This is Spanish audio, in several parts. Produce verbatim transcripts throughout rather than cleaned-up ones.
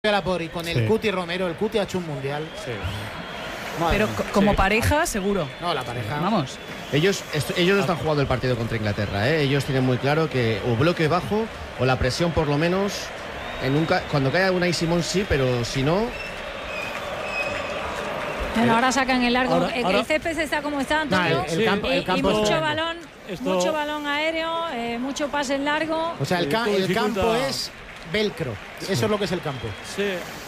la por y con el Sí. Cuti Romero, el Cuti ha hecho un mundial. Sí. Pero mía. como Sí. pareja, seguro. No, la pareja. Vamos. Ellos, est- ellos no están jugando el partido contra Inglaterra, ¿eh? Ellos tienen muy claro que o bloque bajo o la presión por lo menos. En un ca- cuando caiga Unai Simón sí, pero si no. Bueno, ahora sacan el largo. Ahora- el, ahora- el césped está como está, No, Antonio. el, el Sí. campo, el y, campo y es mucho tremendo. balón, Esto- mucho balón aéreo, eh, mucho pase en largo. O sea, el, Sí, ca- esto el dificulta. campo es velcro. Eso es lo que es el campo. Sí,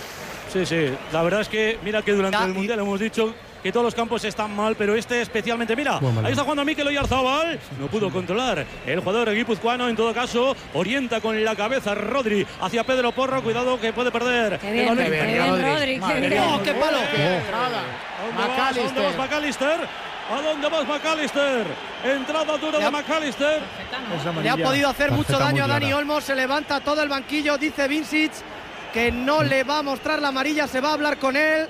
sí, sí. La verdad es que, mira que durante Ya, el y- Mundial hemos dicho que todos los campos están mal, pero este especialmente. Mira, Buen balón. ahí está jugando Mikel Oyarzabal. No pudo controlar. El jugador guipuzcoano, en todo caso, orienta con la cabeza Rodri hacia Pedro Porro. Cuidado que puede perder. Qué El bien, balón. qué bien, Rodri. Rodri, qué Madre bien. mía. ¡Oh, qué palo! ¡Qué entrada! ¿A dónde vas? ¿A dónde McAllister. vas, McAllister? ¿A dónde vas, McAllister? Entrada dura de Ya. McAllister. Le ha podido hacer mucho Tarjeta daño a muy Dani clara. Olmo, se levanta todo el banquillo, dice Vincic que no le va a mostrar la amarilla, se va a hablar con él.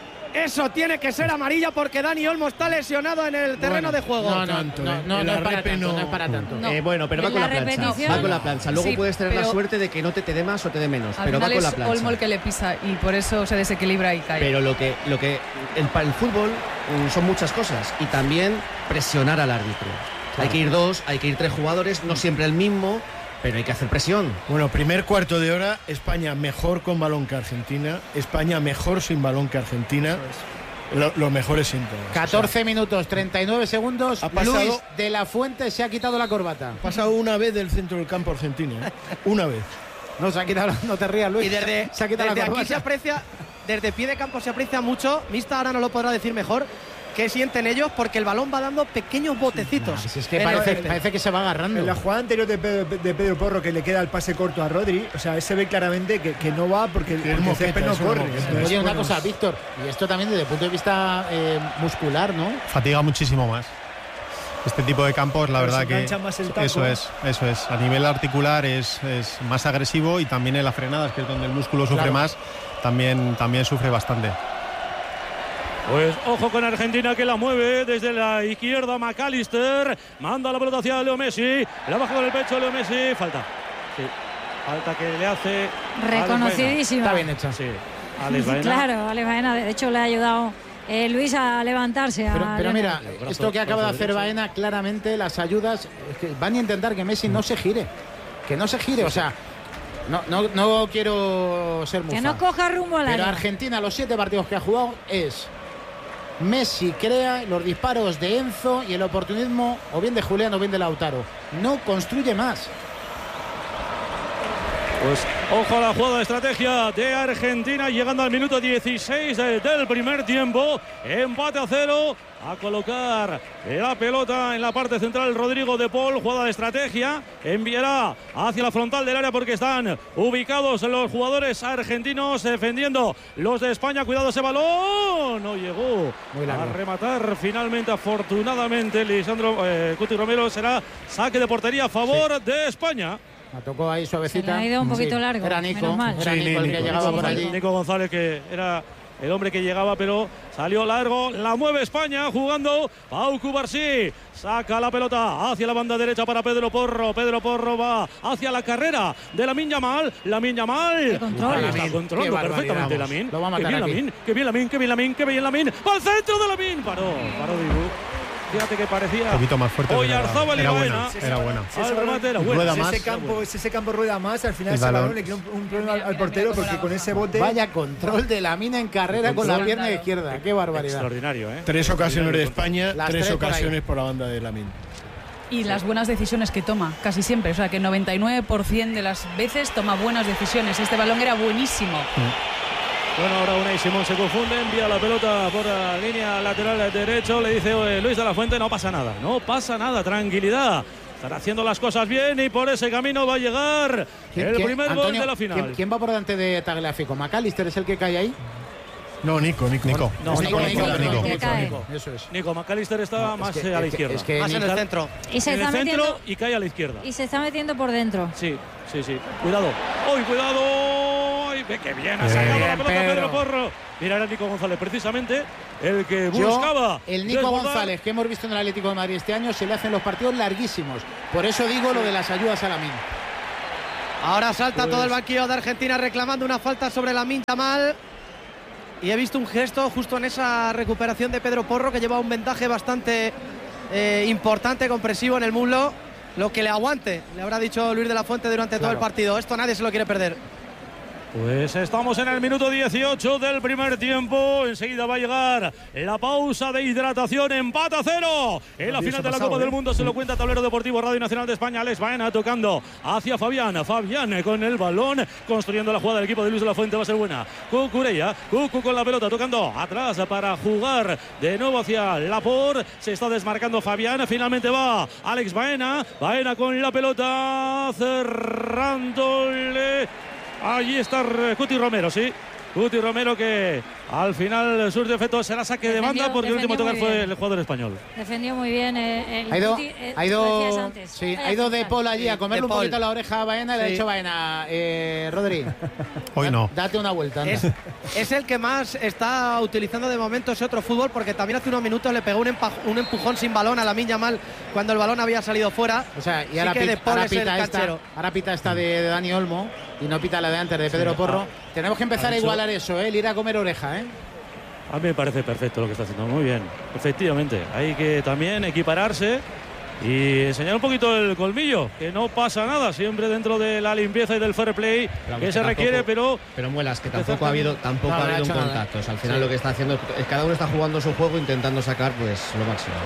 Eso tiene que ser amarilla porque Dani Olmo está lesionado en el terreno de juego. No, no, tanto, no, ¿eh? no, El no es para arrepe tanto, no- no es para tanto. No. Eh, bueno, pero va En con la la plancha. repetición. Va con la plancha. Luego Sí, puedes tener la pero- suerte de que no te, te dé más o te dé menos, Al pero va final con la es plancha. Olmo el que le pisa y por eso se desequilibra y cae. Pero lo que, lo que el, para el fútbol mm, son muchas cosas y también presionar al árbitro. Hay que ir dos, hay que ir tres jugadores, no siempre el mismo, pero hay que hacer presión. Bueno, primer cuarto de hora, España mejor con balón que Argentina, España mejor sin balón que Argentina, lo- los mejores síntomas. catorce minutos, treinta y nueve segundos. Ha pasado- Luis de la Fuente se ha quitado la corbata. Ha pasado una vez del centro del campo argentino, ¿eh? Una vez. No, se ha quitado, no te rías, Luis. Y desde, se ha quitado desde la aquí corbata. se aprecia, desde pie de campo se aprecia mucho. Mista ahora no lo podrá decir mejor. ¿Qué sienten ellos? Porque el balón va dando pequeños botecitos. Si es que En parece, el- parece que se va agarrando. En la jugada anterior de Pedro, de Pedro Porro, que le queda el pase corto a Rodri, o sea, se ve claramente que, que no va porque, porque el moqueta, césped no es un corre. moqueta. Entonces, Oye, una bueno, cosa, Víctor, y esto también desde el punto de vista eh, muscular, ¿no? Fatiga muchísimo más. Este tipo de campos, la Pero verdad se que engancha más el taco. eso es, eso es. A nivel articular es, es más agresivo y también en las frenadas, que es donde el músculo sufre Claro. más, también, también sufre bastante. Pues ojo con Argentina que la mueve desde la izquierda. McAllister manda la pelota hacia Leo Messi. La baja con el pecho Leo Messi. Falta. Sí. Falta que le hace. Reconocidísima. Está bien hecha. Sí. Alex Baena. Claro, Alex Baena. De hecho, le ha ayudado eh, Luis a levantarse. Pero, a pero Lionel. mira, brazo- esto que acaba de brazo hacer derecho. Baena, claramente las ayudas es que van a intentar que Messi no se gire. Que no se gire, o sea, no, no, no quiero ser mufa. Que no coja rumbo al Pero área. Argentina, los siete partidos que ha jugado, es Messi crea los disparos de Enzo y el oportunismo o bien de Julián o bien de Lautaro. No construye más. Pues ojo a la jugada de estrategia de Argentina, llegando al minuto dieciséis de- del primer tiempo. Empate a cero. A colocar la pelota en la parte central Rodrigo de Paul. Jugada de estrategia. Enviará hacia la frontal del área porque están ubicados los jugadores argentinos defendiendo los de España. Cuidado ese balón. No llegó Muy largo. a rematar finalmente, afortunadamente. Lisandro eh, Cuti Romero. Será saque de portería a favor de España. La tocó ahí suavecita. Se le ha ido un poquito largo, Era Nico, menos mal. era Sí, Nico el Nico, que llegaba Nico, por sí. allí. Nico González, que era el hombre que llegaba, pero salió largo. La mueve España jugando. Pau Cubarsí saca la pelota hacia la banda derecha para Pedro Porro. Pedro Porro va hacia la carrera de Lamine Yamal. Lamine Yamal. Qué control. Ahí está Lamine, controlando qué barbaridad, perfectamente vamos. Lamine. Lo va a Qué matar bien aquí. Lamine, qué bien Lamine, qué bien Lamine, qué bien Lamine. ¡Al centro de Lamine! Paró, paró Dibu. Fíjate que parecía Un poquito más fuerte. pero era, Oyarzábal y era Baena. buena, era buena. Si Al ese remate era balón- bueno. Rueda si más. ese campo, si ese campo rueda más, al final El ese balón. balón le crea un, un problema al, al Mira, portero mira cómo porque la con baja. ese bote. Vaya control de la mina en carrera con la Control. pierna izquierda. Qué barbaridad. Extraordinario, ¿eh? Tres ocasiones de España, Las tres, tres por ahí. ocasiones por la banda de Lamine. Y las buenas decisiones que toma, casi siempre. O sea, que noventa y nueve por ciento de las veces toma buenas decisiones. Este balón era buenísimo. Bueno, ahora Unai Simón se confunde, envía la pelota por la línea lateral derecho, le dice eh, Luis de la Fuente, no pasa nada, no pasa nada, tranquilidad. Están haciendo las cosas bien y por ese camino va a llegar ¿Quién- el quién- primer gol Antonio, de la final. ¿quién, quién va por delante de Tagliafico? ¿McAllister es el que cae ahí? No, Nico, Nico. Nico. No, Es Nico, Nico, Nico, Nico. que cae. Eso es. Nico McAllister está No, más es que- eh, a la es que- izquierda. es que Más en el Nico- centro. Y se en está el centro metiendo y cae a la izquierda. y se está metiendo por dentro. Sí, sí, sí. Cuidado. ¡Uy, cuidado! ¡Ay, ve qué bien ha Bien, sacado la pelota Pedro. Pedro Porro! Mira, era Nico González precisamente el que Yo, buscaba. el Nico desbordar. González que hemos visto en el Atlético de Madrid este año se le hacen los partidos larguísimos. Por eso digo lo de las ayudas a la mina. Ahora salta pues... todo el banquillo de Argentina reclamando una falta sobre Lamine Yamal. Y he visto un gesto justo en esa recuperación de Pedro Porro, que lleva un vendaje bastante eh, importante, compresivo en el muslo. Lo que le aguante, le habrá dicho Luis de la Fuente durante claro. todo el partido. Esto nadie se lo quiere perder. Pues estamos en el minuto dieciocho del primer tiempo. Enseguida va a llegar la pausa de hidratación. Empate a cero en la final de la Copa del Mundo. Se lo cuenta Tablero Deportivo Radio Nacional de España. Alex Baena tocando hacia Fabián. Fabián con el balón, construyendo la jugada del equipo de Luis de la Fuente. Va a ser buena. Cucurella, Cucu con la pelota, tocando atrás para jugar de nuevo hacia Laporte. Se está desmarcando Fabián. Finalmente va Alex Baena. Baena con la pelota, cerrándole. Allí está Cuti Romero, sí. Cuti Romero, que al final surge efecto, será saque defendió, de banda porque el último tocar fue el jugador español. Defendió muy bien. Eh, el ha ido, Cuti, eh, ha ido, sí, ha ido de Paul allí a comerle un poquito la oreja a Baena y sí. le ha dicho Baena, eh, Rodri, hoy no. Date una vuelta. Es, es el que más está utilizando de momento ese otro fútbol, porque también hace unos minutos le pegó un, empa, un empujón sin balón a Lamine Yamal cuando el balón había salido fuera. O sea, y ahora, sí pita, ahora, pita esta, ahora pita esta de, de Dani Olmo y no pita la de antes de Pedro sí, Porro. Ah, Tenemos que empezar a igualar eso, ¿eh? El ir a comer oreja, ¿eh? A mí me parece perfecto lo que está haciendo, muy bien, efectivamente. Hay que también equipararse y enseñar un poquito el colmillo, que no pasa nada, siempre dentro de la limpieza y del fair play pero que se tampoco, requiere, pero... Pero Muelas, que tampoco ha habido, tampoco no, ha habido un contacto. O sea, al final sí. lo que está haciendo, cada uno está jugando su juego intentando sacar pues lo máximo.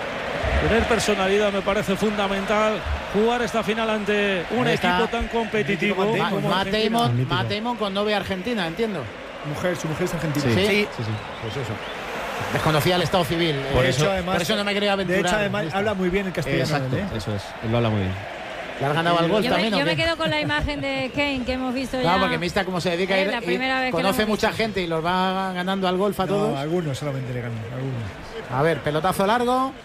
Tener personalidad me parece fundamental. Jugar esta final ante un equipo tan competitivo Ma como Matt Damon, Matt Damon con novia argentina, entiendo. Mujer, su mujer es argentina. Sí, sí, sí. sí, sí. Pues eso. Desconocía el estado civil. Por, eh, eso, además, por eso no me quería aventurar. De hecho, además, ¿listo? Habla muy bien el castellano. Exacto, ¿eh? eso es. Él lo habla muy bien. ¿Le has ganado al gol yo también? Me, yo ¿o qué? me quedo con la imagen de Kane que hemos visto ya. Claro, porque vista cómo se dedica a ir. La primera vez conoce mucha visto. gente y los va ganando al golf a no, todos. Algunos solamente le ganan. Algunos. A ver, pelotazo largo.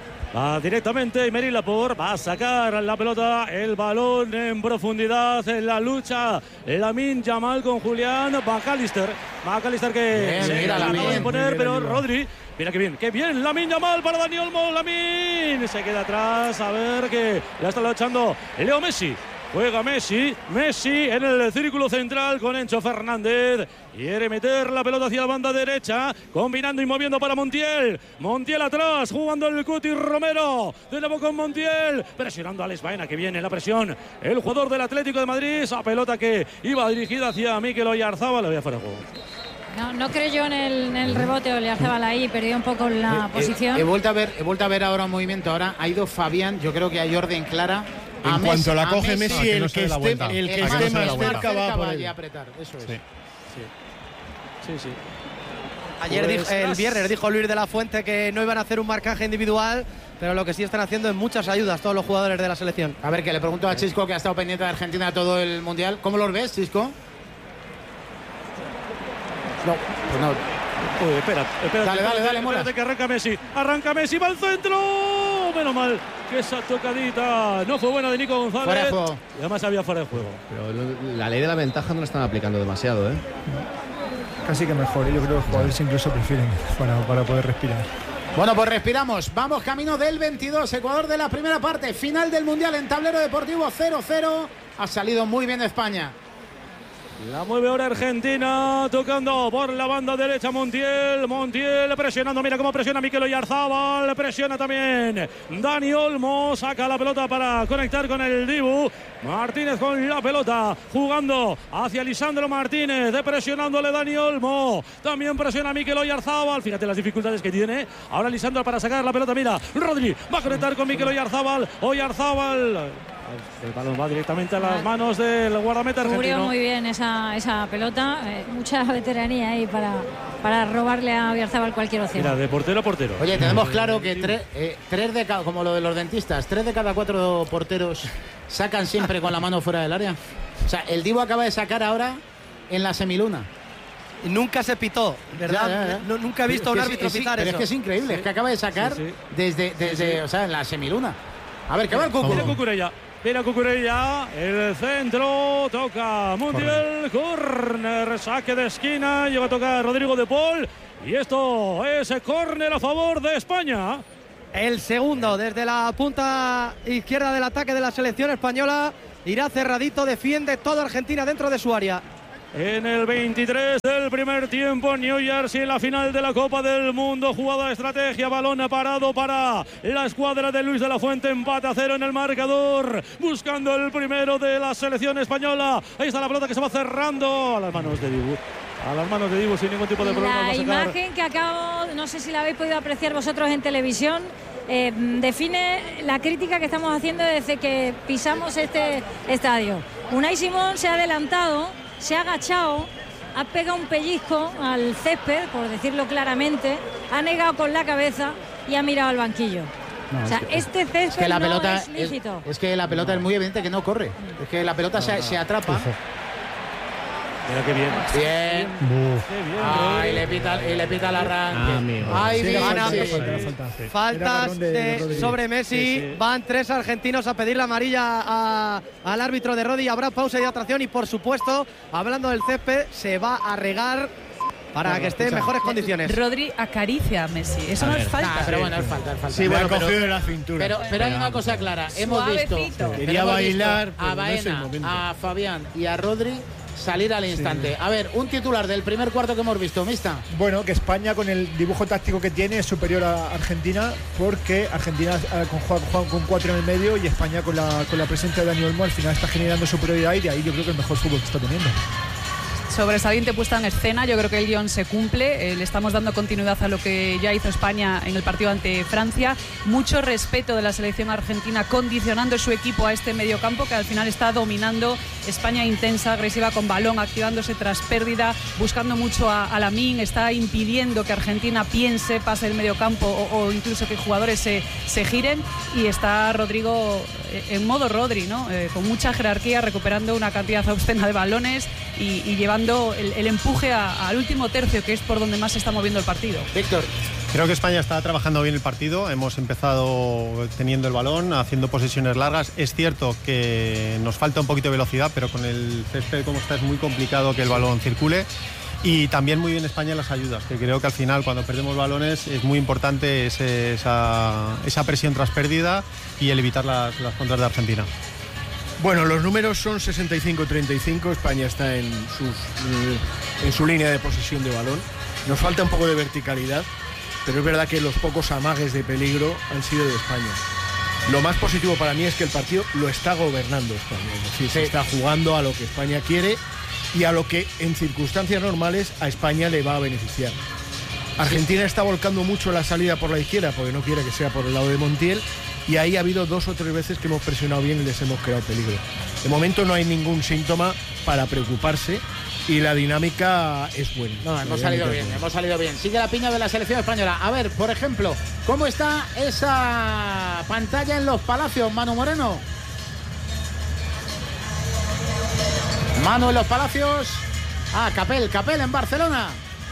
Va directamente Aymeric Laporte, va a sacar la pelota, el balón en profundidad, en la lucha Lamine Yamal con Julián McAllister. McAllister que bien, se mira, acaba de poner, pero mira. Rodri, mira que bien, qué bien, Lamine Yamal para Dani Olmo, Lamine se queda atrás, a ver que la está luchando Leo Messi. Juega Messi, Messi en el círculo central con Enzo Fernández. Quiere meter la pelota hacia la banda derecha, combinando y moviendo para Montiel. Montiel atrás, jugando el Cuti Romero. De nuevo con Montiel, presionando a Alex Baena, que viene la presión. El jugador del Atlético de Madrid, esa pelota que iba dirigida hacia Mikel Oyarzabal, la voy a fuera de juego. No, no creyó en el, en el rebote, Oyarzabal ahí, perdió un poco la eh, posición. Eh, he, vuelto a ver, he vuelto a ver ahora un movimiento. Ahora ha ido Fabián, yo creo que hay orden clara. En a cuanto Messi, la coge Messi, Messi el, no que que esté, el que el esté más más cerca va por a apretar. Eso es. Sí. Sí, sí. Ayer pues, dijo, el viernes dijo Luis de la Fuente que no iban a hacer un marcaje individual, pero lo que sí están haciendo es muchas ayudas todos los jugadores de la selección. A ver, que le pregunto a Chisco, que ha estado pendiente de Argentina todo el Mundial. ¿Cómo los ves, Chisco? No, pues no. Uy, espera, espera. Dale, dale, dale, Mola. Espérate que arranca Messi. Arranca Messi, va al centro. Menos mal que esa tocadita no fue buena de Nico González. Fuera de juego. Y además había fuera de juego. Pero lo, la ley de la ventaja no la están aplicando demasiado, ¿eh? Casi que mejor. Yo creo que los jugadores incluso prefieren para, para poder respirar. Bueno, pues respiramos. Vamos camino del veintidós. Ecuador de la primera parte. Final del Mundial en Tablero Deportivo cero cero. Ha salido muy bien España. La mueve ahora Argentina, tocando por la banda derecha Montiel, Montiel presionando, mira cómo presiona Mikel Oyarzabal, presiona también Dani Olmo, saca la pelota para conectar con el Dibu, Martínez con la pelota, jugando hacia Lisandro Martínez, presionándole Dani Olmo, también presiona Mikel Oyarzabal, fíjate las dificultades que tiene, ahora Lisandro para sacar la pelota, mira, Rodri va a conectar con Mikel Oyarzabal, Oyarzabal... El balón va directamente a las manos del guardameta argentino. Cubrió muy bien esa, esa pelota, eh, mucha veteranía ahí para, para robarle a Oyarzabal cualquier opción. Mira, de portero a portero. Oye, tenemos claro que tre, eh, tres de cada, como lo de los dentistas, tres de cada cuatro porteros sacan siempre con la mano fuera del área. O sea, el Divo acaba de sacar ahora en la semiluna. Nunca se pitó, ¿verdad? Ya, ya, ya. No, nunca he visto a un árbitro es, pitar pero eso. es que es increíble, sí. Es que acaba de sacar sí, sí. desde, desde sí, sí. O sea, en la semiluna. A ver, ¿qué va el Cucu? Mira Cucurella. Mira Cucurella, el centro, toca Montiel, córner, saque de esquina, llega a tocar Rodrigo de Paul y esto es córner a favor de España. El segundo desde la punta izquierda del ataque de la selección española, irá cerradito, defiende toda Argentina dentro de su área. En el veintitrés del primer tiempo, New Jersey en la final de la Copa del Mundo. Jugada de estrategia, balón parado para la escuadra de Luis de la Fuente. Empate a cero en el marcador, buscando el primero de la selección española. Ahí está la pelota que se va cerrando a las manos de Dibu. A las manos de Dibu sin ningún tipo de problema. La imagen que acabo, no sé si la habéis podido apreciar vosotros en televisión, eh, define la crítica que estamos haciendo desde que pisamos este estadio. Unai Simón se ha adelantado, se ha agachado, ha pegado un pellizco al césped, por decirlo claramente, ha negado con la cabeza y ha mirado al banquillo. No, o sea, es que, este césped es que la no pelota es lícito. Es, es que la pelota no. es muy evidente que no corre. Es que la pelota no, se, no. se atrapa. Mira qué bien. Bien. Qué bien. Ah, y le pita, y le pita el arranque. Ah, Ay, sí, falta, sí. falta, sí. Faltas de, de sobre Messi. Sí, sí. Van tres argentinos a pedir la amarilla a, al árbitro de Rodi. Habrá pausa y atracción y, por supuesto, hablando del césped, se va a regar para bueno, que esté en mejores condiciones. Rodri acaricia a Messi. Eso a no ver. es falta. Nah, pero bueno, es falta, es falta. Sí, bueno, cogido de la cintura. Pero, pero hay una cosa clara. Hemos visto, quería bailar visto a Baena, no a Fabián y a Rodri salir al instante. Sí. A ver, un titular del primer cuarto que hemos visto, Mista. Bueno, que España con el dibujo táctico que tiene es superior a Argentina, porque Argentina juega con cuatro en el medio y España con la, con la presencia de Dani Olmo al final está generando superioridad y de ahí yo creo que el mejor fútbol que está teniendo. Sobresaliente puesta en escena, yo creo que el guión se cumple, eh, le estamos dando continuidad a lo que ya hizo España en el partido ante Francia, mucho respeto de la selección argentina condicionando su equipo a este mediocampo que al final está dominando. España intensa, agresiva con balón, activándose tras pérdida, buscando mucho a, a Lamine, está impidiendo que Argentina piense, pase el mediocampo o, o incluso que jugadores se, se giren, y está Rodrigo en modo Rodri, ¿no? Eh, con mucha jerarquía, recuperando una cantidad obscena de balones y, y llevando El, el empuje a, al último tercio, que es por donde más se está moviendo el partido. Víctor. Creo que España está trabajando bien el partido. Hemos empezado teniendo el balón, haciendo posesiones largas. Es cierto que nos falta un poquito de velocidad, pero con el césped como está es muy complicado que el balón circule. Y también muy bien España en las ayudas, que creo que al final cuando perdemos balones es muy importante ese, esa, esa presión tras pérdida y el evitar las, las contras de Argentina. Bueno, los números son sesenta y cinco treinta y cinco, España está en, sus, en su línea de posesión de balón. Nos falta un poco de verticalidad, pero es verdad que los pocos amagues de peligro han sido de España. Lo más positivo para mí es que el partido lo está gobernando España, es decir, sí. se está jugando a lo que España quiere y a lo que en circunstancias normales a España le va a beneficiar. Argentina está volcando mucho la salida por la izquierda porque no quiere que sea por el lado de Montiel, y ahí ha habido dos o tres veces que hemos presionado bien y les hemos creado peligro. De momento no hay ningún síntoma para preocuparse y la dinámica es buena. No, hemos salido bien, buena. hemos salido bien. Sigue la piña de la selección española. A ver, por ejemplo, ¿cómo está esa pantalla en Los Palacios, Manu Moreno? Manu en Los Palacios. Ah, Capel, Capel en Barcelona.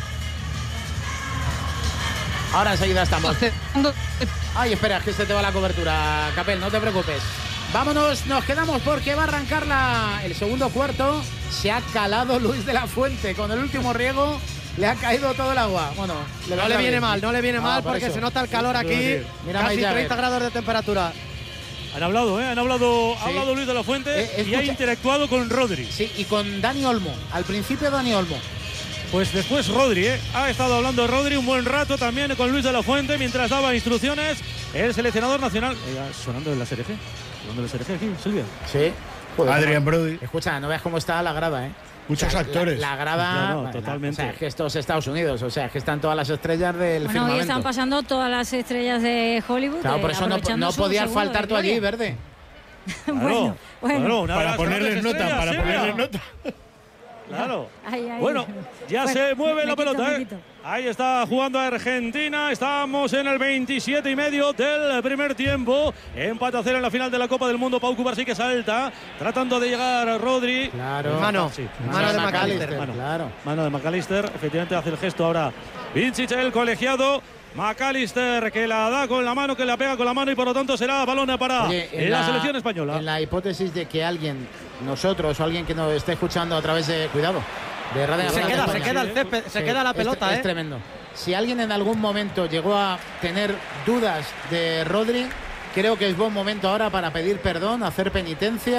Ahora enseguida estamos. Ay, espera, que se te va la cobertura, Capel, no te preocupes. Vámonos, nos quedamos porque va a arrancar la, el segundo cuarto. Se ha calado Luis de la Fuente con el último riego. Le ha caído todo el agua. Bueno, le no le viene bien. mal, no le viene ah, mal porque eso. se nota el calor aquí. Mira, casi treinta grados de temperatura. Han hablado, ¿eh? Han hablado, sí. ha hablado Luis de la Fuente eh, y ha interactuado con Rodri. Sí, y con Dani Olmo. Al principio Dani Olmo. Pues después Rodri, ¿eh? ha estado hablando Rodri un buen rato también con Luis de la Fuente mientras daba instrucciones el seleccionador nacional. Eh, sonando en la Serie G. Sonando en la Serie G aquí, Silvia. Sí. Joder, Adrián Brody. Escucha, no veas cómo está la grada, ¿eh? Muchos o sea, actores. La, la grada. No, no, totalmente. O sea, es que esto es Estados Unidos. O sea, es que están todas las estrellas del bueno, firmamento. Hoy están pasando todas las estrellas de Hollywood. Claro, por eso no, no podías faltar tú allí, Verde. Claro, bueno, bueno. Claro, para ponerles nota, para ponerles nota. Claro. Ay, ay. Bueno, ya bueno, se mueve la pelota, ¿eh? Ahí está jugando Argentina. Estamos en el veintisiete y medio del primer tiempo. Empate a cero en la final de la Copa del Mundo. Pau Cubar sí que salta, tratando de llegar a Rodri. Claro. Mano, sí. mano, mano de McAllister. Mano. Claro. mano de McAllister. Efectivamente hace el gesto ahora Vincic, el colegiado. McAllister que la da con la mano, que la pega con la mano y por lo tanto será balón para Oye, la, la selección española. En la hipótesis de que alguien, nosotros o alguien que nos esté escuchando a través de, cuidado, de Radio se, queda, se queda el césped, se sí, queda la pelota, es, ¿eh? Es tremendo. Si alguien en algún momento llegó a tener dudas de Rodri, creo que es buen momento ahora para pedir perdón, hacer penitencia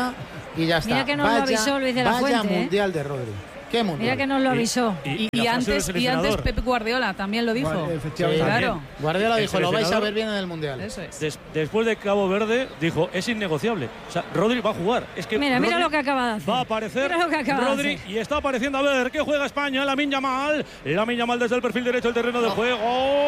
y ya está. Mira que nos vaya, lo avisó Luis de la vaya Fuente. mundial ¿eh? de Rodri. ¿Qué mundial? Mira que nos lo avisó. Y, y, y, y antes, y antes Pep Guardiola también lo dijo. Vale, efectivamente. Sí, claro. Guardiola dijo, lo vais a ver bien en el mundial. Eso es. Des, después de Cabo Verde, dijo, es innegociable. O sea, Rodri va a jugar. Es que mira, mira Rodri lo que acaba de hacer. Va a aparecer mira lo que acaba Rodri de hacer. y está apareciendo. A ver, ¿qué juega España? Lamine Yamal. Lamine Yamal desde el perfil derecho del terreno de No. juego.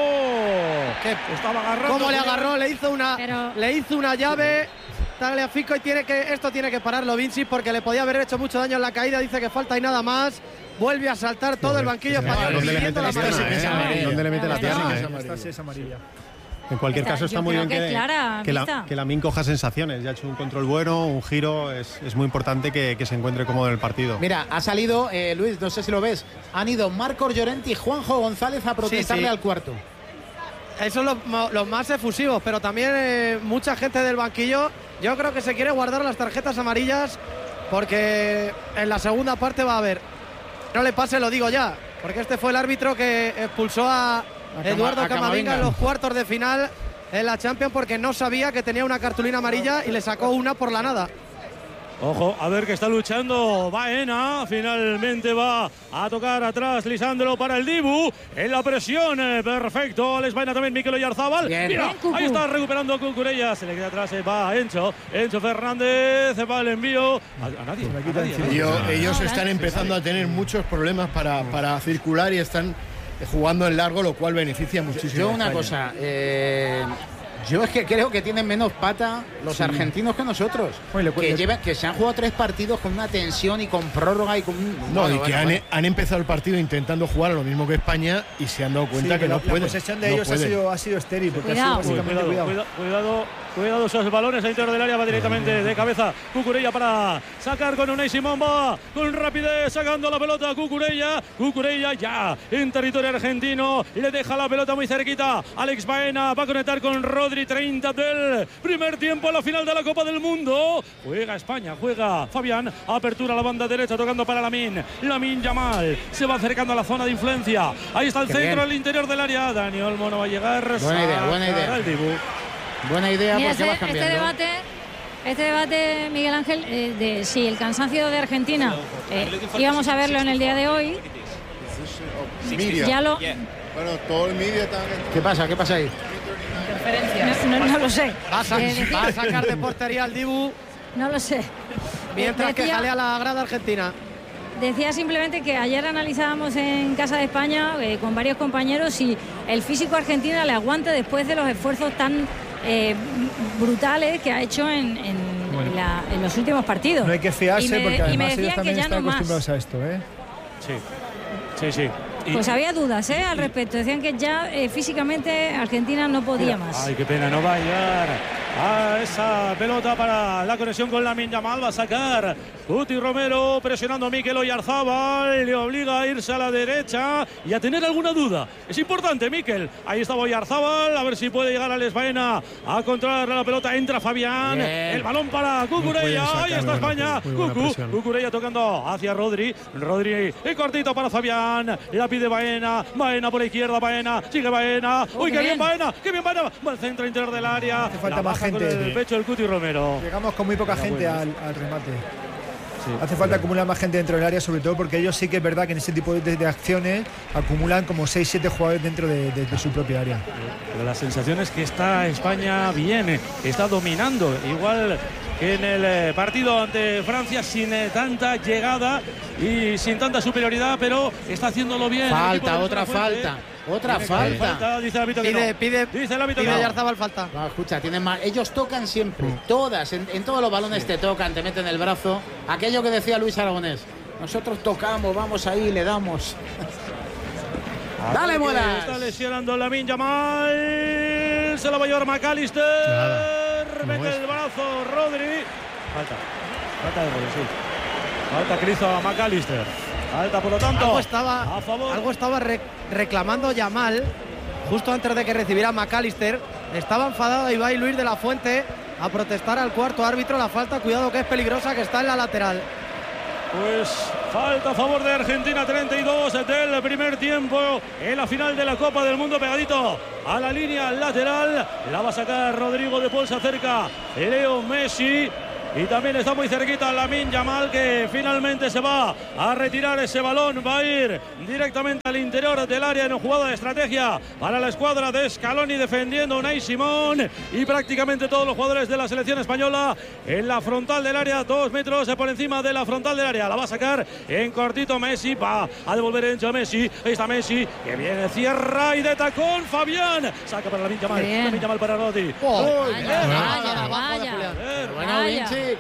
¿Qué? Estaba agarrando. ¿Cómo le agarró? Le hizo una, Pero... le hizo una llave. Tagliafico y tiene que, esto tiene que pararlo Vinci porque le podía haber hecho mucho daño en la caída. Dice que falta y nada más. Vuelve a saltar todo el banquillo español. ¿Dónde le mete pidiendo la la pierna? amarilla. eh? ¿Dónde le mete la Pero pierna? no. eh? Esta sí es amarilla. En cualquier Está- caso está yo muy creo bien que que, es clara, que, la, vista. que Lamine coja sensaciones. Ya ha hecho un control bueno, un giro. Es, es muy importante que, que se encuentre cómodo en el partido. Mira, ha salido, eh, Luis, no sé si lo ves, han ido Marcos Llorente y Juanjo González a protestarle Sí, sí. al cuarto. Esos son los, los más efusivos, pero también eh, mucha gente del banquillo. Yo creo que se quiere guardar las tarjetas amarillas porque en la segunda parte va a haber. No le pase, lo digo ya, porque este fue el árbitro que expulsó a, A Cama- Eduardo a Camavinga Camavinga. en los cuartos de final en la Champions porque no sabía que tenía una cartulina amarilla y le sacó una por la nada. Ojo, a ver que está luchando Baena. Finalmente va a tocar atrás Lisandro para el Dibu. En la presión, eh, perfecto. Les Baena también Mikel Oyarzabal. Bien. Mira, Bien, Cucu. ahí está recuperando Cucurella. Se le queda atrás, eh, va Encho. Encho Fernández, va el envío. A, a nadie. Se la a quita nadie, encima. ¿no? Ellos, No, ellos no, están no. empezando a tener muchos problemas para, para circular y están jugando en largo, lo cual beneficia muchísimo. Yo a una España. cosa, eh, yo es que creo que tienen menos pata los argentinos que nosotros. Oye, le- que, le- llevan, que se han jugado tres partidos con una tensión y con prórroga y con... No, bueno, y que bueno, han, bueno. han empezado el partido intentando jugar a lo mismo que España y se han dado cuenta Sí, que la, no la pueden. posesión de no ellos ha pueden. sido, ha sido estéril porque Cuidado. ha sido Uy, básicamente cuidado, cuidado. cuidado, cuidado, cuidado esos balones a interior del área, va directamente de cabeza Cucurella para sacar con Unai Simón, va con rapidez sacando la pelota Cucurella, Cucurella ya en territorio argentino, le deja la pelota muy cerquita, Alex Baena va a conectar con Rodri, treinta del primer tiempo a la final de la Copa del Mundo, juega España, juega Fabián, apertura a la banda derecha tocando para Lamine, Lamine Yamal, se va acercando a la zona de influencia, ahí está el Qué centro bien. al interior del área, Dani Olmo no va a llegar, Buena idea, buena idea. sacará el Dibu. Buena idea Mira, porque este, vas este cambiando. debate, este debate, Miguel Ángel, eh, de si el cansancio de Argentina eh, íbamos a verlo en el día de hoy. Ya lo, Bueno, todo el media está. ¿Qué pasa? ¿Qué pasa ahí? Interferencias. no, no- no lo sé. Va a, sa- Eh, decía- va a sacar de portería al Dibu no lo sé. mientras que Decía- jalea la grada argentina. Decía simplemente que ayer analizábamos en Casa de España eh, con varios compañeros si el físico argentino le aguanta después de los esfuerzos tan eh, brutales que ha hecho en, en, Bueno. la- en los últimos partidos. No hay que fiarse Y me- porque y me además ellos decían que también ya están no más. acostumbrados a esto, ¿eh? Sí, sí, sí. Y- Pues había dudas ¿eh? al respecto. Decían que ya eh, físicamente Argentina no podía más. Ay, qué pena, no va a llegar a esa pelota para la conexión con Lamine Yamal. Va a sacar Guti Romero presionando a Mikel Oyarzabal. Le obliga a irse a la derecha y a tener alguna duda. Es importante, Mikel. Ahí estaba Oyarzabal. A ver si puede llegar a Les Baena a controlar la pelota. Entra Fabián. Bien. El balón para Cucurella. sacar, Ahí está muy buena- España. muy buena Cucu. presión. Cucurella tocando hacia Rodri. Rodri y cortito para Fabián. La pide Baena. Baena por la izquierda. Baena. Sigue Baena. Oh, Uy, qué qué bien bien. Baena. Qué bien Baena. Va al centro interior del área. Hace falta La más baja con gente. el pecho del Cuti Romero. Llegamos con muy poca gente al, al remate. Hace falta acumular más gente dentro del área, sobre todo porque ellos sí que es verdad que en ese tipo de, de acciones acumulan como seis siete jugadores dentro de, de- de su propia área. Pero la sensación es que está España bien, está dominando, igual que en el eh, partido ante Francia, sin eh, tanta llegada y sin tanta superioridad, pero está haciéndolo bien. el equipo Falta, de Luis otra de la Fuente. falta. Otra Tiene que haber falta. Dice el árbitro que Pide, no. pide, Dice el árbitro pide que no. Oyarzabal falta. No, escucha, tienen más. Ellos tocan siempre, todas, en, en todos los balones te tocan, te meten el brazo. Aquello que decía Luis Aragonés. Nosotros tocamos, vamos ahí, le damos. Dale, Porque Muelas. Está lesionando Lamine Yamal. Se la va a llevar McAllister. Nada, no Mete es. el brazo Rodri. Falta. Falta de Rodri, sí. Falta que le hizo a McAllister. Falta, por lo tanto. Algo estaba, a favor. algo estaba re- reclamando Yamal justo antes de que recibiera McAllister. Estaba enfadado Ibai Luis de la Fuente a protestar al cuarto árbitro la falta. Cuidado que es peligrosa, que está en la lateral. Pues falta a favor de Argentina, treinta y dos del primer tiempo en la final de la Copa del Mundo, pegadito a la línea lateral. La va a sacar Rodrigo de Paul, se acerca Leo Messi. Y también está muy cerquita Lamine Yamal, que finalmente se va a retirar ese balón. Va a ir directamente al interior del área en una jugada de estrategia para la escuadra de Scaloni, defendiendo Unai Simón. Y prácticamente todos los jugadores de la selección española en la frontal del área, dos metros por encima de la frontal del área. La va a sacar en cortito Messi, va a devolver en a Messi. Ahí está Messi, que viene, cierra y de tacón Fabián. Saca para Lamine Yamal, Lamine Yamal para Rodri. Oh, oh, vaya, vaya, vaya. Bueno, Vinci.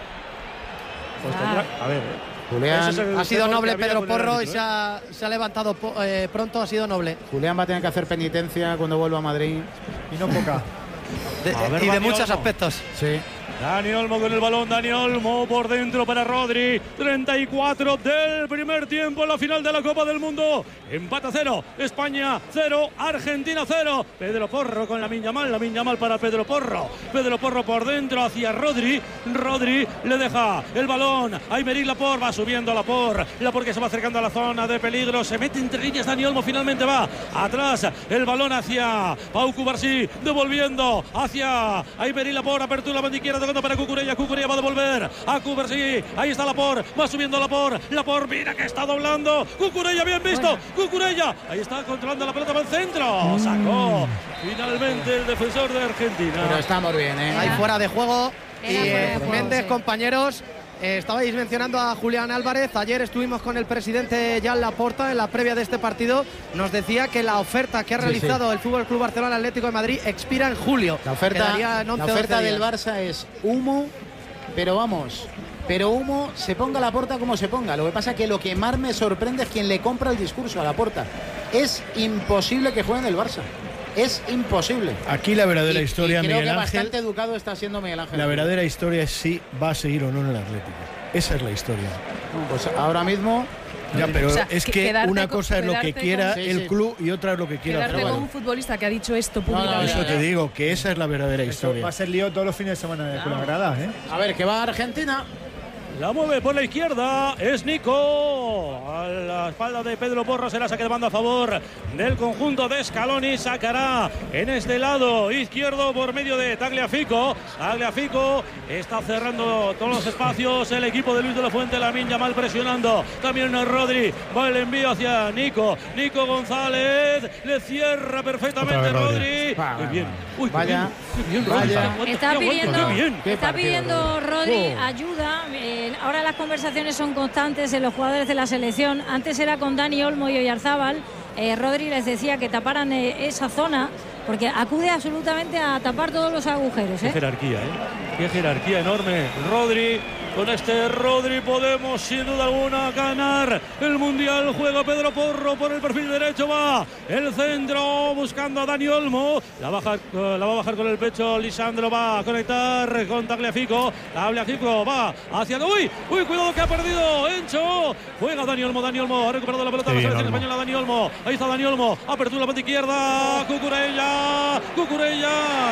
Pues tendrá, a ver, Julián, ese es el ha sido temor noble que había Pedro con el Porro y árbitro, se ha, se ha levantado po- eh, pronto, ha sido noble. Julián va a tener que hacer penitencia cuando vuelva a Madrid. Y no poca. De- A ver, y de Dani muchos Olmo. aspectos. Sí. Dani Olmo con el balón, Dani Olmo por dentro para Rodri. treinta y cuatro del primer tiempo en la final de la Copa del Mundo. Empate a cero, España cero, Argentina cero. Pedro Porro con Lamine Yamal, Lamine Yamal para Pedro Porro. Pedro Porro por dentro hacia Rodri. Rodri le deja el balón a Aymeric Laporte, va subiendo Laporte. Laporte que se va acercando a la zona de peligro, se mete entre líneas Dani Olmo, finalmente va atrás el balón hacia Pau Cubarsí, devolviendo hacia Aymeric Laporte, apertura la banda izquierda, tocando para Cucurella, Cucurella va a devolver a Cubarsí, ahí está Laporte, va subiendo Laporte, Laporte mira que está doblando, Cucurella bien visto, Cucurella, ahí está controlando la pelota para el centro, sacó finalmente el defensor de Argentina. Pero estamos bien, ¿eh? Ahí fuera de juego. Y Era fuera de eh, juego, Méndez, sí. compañeros, eh, estabais mencionando a Julián Álvarez. Ayer estuvimos con el presidente Jan Laporta en la previa de este partido. Nos decía que la oferta que ha Sí, realizado sí. el Fútbol Club Barcelona Atlético de Madrid expira en julio. La oferta, Quedaría en la once, oferta doce del días. Barça es humo, pero vamos, pero humo, se ponga a Laporta como se ponga. Lo que pasa es que lo que más me sorprende es quien le compra el discurso a Laporta. Es imposible que juegue en el Barça. Es imposible. Aquí la verdadera Y- historia, y creo Miguel que Ángel. bastante educado está siendo Miguel Ángel. La verdadera historia es si va a seguir o no en el Atlético. Esa es la historia. Bueno, pues ahora mismo. Ya, pero O sea, es que- que quedarte una con- cosa es lo que quedarte quiera con- Sí, el sí. club y otra es lo que quiera el Quedarte con jugador. un futbolista que ha dicho esto no, públicamente. Eso te digo, que esa es la verdadera Eso historia. va a ser lío todos los fines de semana con la grada, ¿eh? A ver, que va Argentina. La mueve por la izquierda, es Nico. A la espalda de Pedro Porro será saque de banda a favor del conjunto de Scaloni. Sacará en este lado izquierdo por medio de Tagliafico. Tagliafico está cerrando todos los espacios. El equipo de Luis de la Fuente, Lamine Yamal presionando. También Rodri. Va el envío hacia Nico. Nico González le cierra perfectamente Otra vez Rodri. Rodri. Va, Qué va, bien. va. Uy, qué Vaya, bien. Qué bien, Rodri. vaya. Aguanta, Está aguanta, pidiendo, qué bien. Qué está partido, pidiendo Rodri Oh. ayuda. Eh, ahora las conversaciones son constantes en los jugadores de la selección. Antes era con Dani Olmo y Oyarzábal. Eh, Rodri les decía que taparan eh, esa zona porque acude absolutamente a tapar todos los agujeros. Qué ¿eh? jerarquía, ¿eh? Qué jerarquía enorme. Rodri, con este Rodri podemos sin duda alguna ganar el Mundial. Juega Pedro Porro por el perfil derecho, va el centro buscando a Dani Olmo. La, baja, eh, la va a bajar con el pecho Lisandro, va a conectar con Tagliafico. Tagliafico va hacia... ¡Uy! ¡Uy! Cuidado que ha perdido Encho. Juega Dani Olmo, Dani Olmo. Ha recuperado la pelota Qué la bien, selección Olmo. española, Dani Olmo. Ahí está Dani Olmo. Apertura la banda izquierda. Cucurella. Cucurella.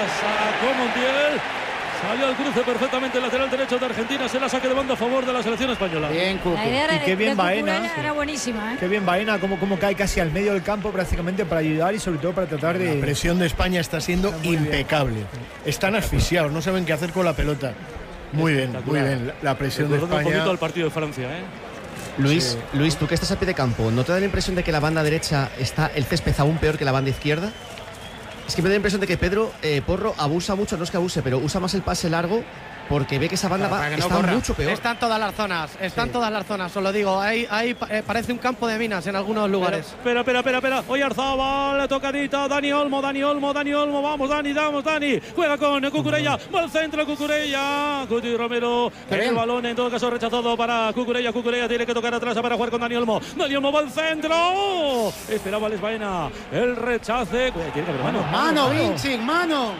Sacó Montiel. Salió al cruce perfectamente el lateral derecho de Argentina. Se la saque de banda a favor de la selección española. Bien, Cucu. La idea Y de- qué bien de Baena, Cucurella sí. era buenísima. ¿eh? Qué bien Baena, como, como cae casi al medio del campo prácticamente para ayudar y sobre todo para tratar La de... presión de España está siendo Muy bien. impecable. Están asfixiados, no saben qué hacer con la pelota. Muy bien, muy Espectacular. bien. La- La presión de Recordando un España. poquito al partido de Francia, ¿eh? Luis, Luis, tú que estás a pie de campo, ¿no te da la impresión de que la banda derecha está el césped aún peor que la banda izquierda? Es que me da la impresión de que Pedro eh, Porro abusa mucho, no es que abuse, pero usa más el pase largo porque ve que esa banda Para- va, para que no está corra. mucho peor. Están todas las zonas, están Sí. todas las zonas, os lo digo. Ahí, ahí pa- eh, parece un campo de minas en algunos lugares. Espera, espera, espera, espera. Oyarzábal, tocadita. Dani Olmo, Dani Olmo, Dani Olmo. Vamos, Dani, vamos, Dani. Juega con Cucurella. Va al centro, Cucurella. Cuti Romero. Qué El bien. balón, en todo caso, rechazado para Cucurella. Cucurella tiene que tocar atrás para jugar con Dani Olmo. Dani Olmo va al centro. Esperaba Les Baena. El rechace. Cuidado, tiene que haber mano. Mano, Vinci, mano.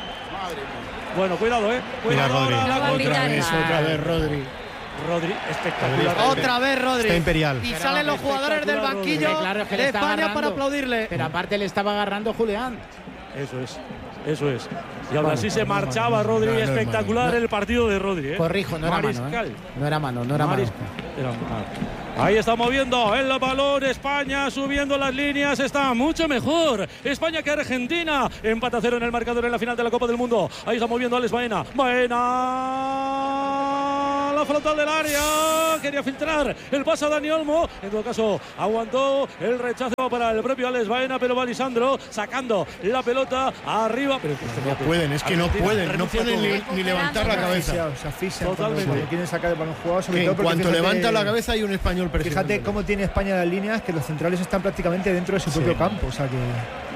Bueno, cuidado, eh. Mira, Cuidado Rodri. ahora la Lo va a contra. gritar. Otra vez, otra vez, Rodri. Rodri, espectacular. Otra vez Rodri. Está imperial. Y Pero salen los jugadores del espectacular, banquillo Rodri. Claro, es que le de está España agarrando. para aplaudirle. Pero aparte le estaba agarrando Julián. Eso es, eso es. Y aún así se marchaba Rodri. No, no es espectacular mano. el partido de Rodri, ¿eh? Corrijo, no era mano. Mariscal. ¿eh? No era mano, no era mano. Mariscal. Era- ah. Ahí está moviendo el balón España, subiendo las líneas, está mucho mejor España que Argentina. Empate a cero en el marcador en la final de la Copa del Mundo. Ahí está moviendo Alex Baena. Baena, la frontal del área, quería filtrar el pase a Dani Olmo. En todo caso, aguantó el rechazo para el propio Alex Baena, pero va Lisandro sacando la pelota arriba. Pero no pueden, es que no pueden, no pueden ni, ni levantar la cabeza. Se asfixian totalmente. Cuando quieren sacar el balón jugado, sobre todo en cuanto levanta la cabeza hay un español presionando. Fíjate cómo tiene España las líneas, que los centrales están prácticamente dentro de su propio sí. campo, o sea que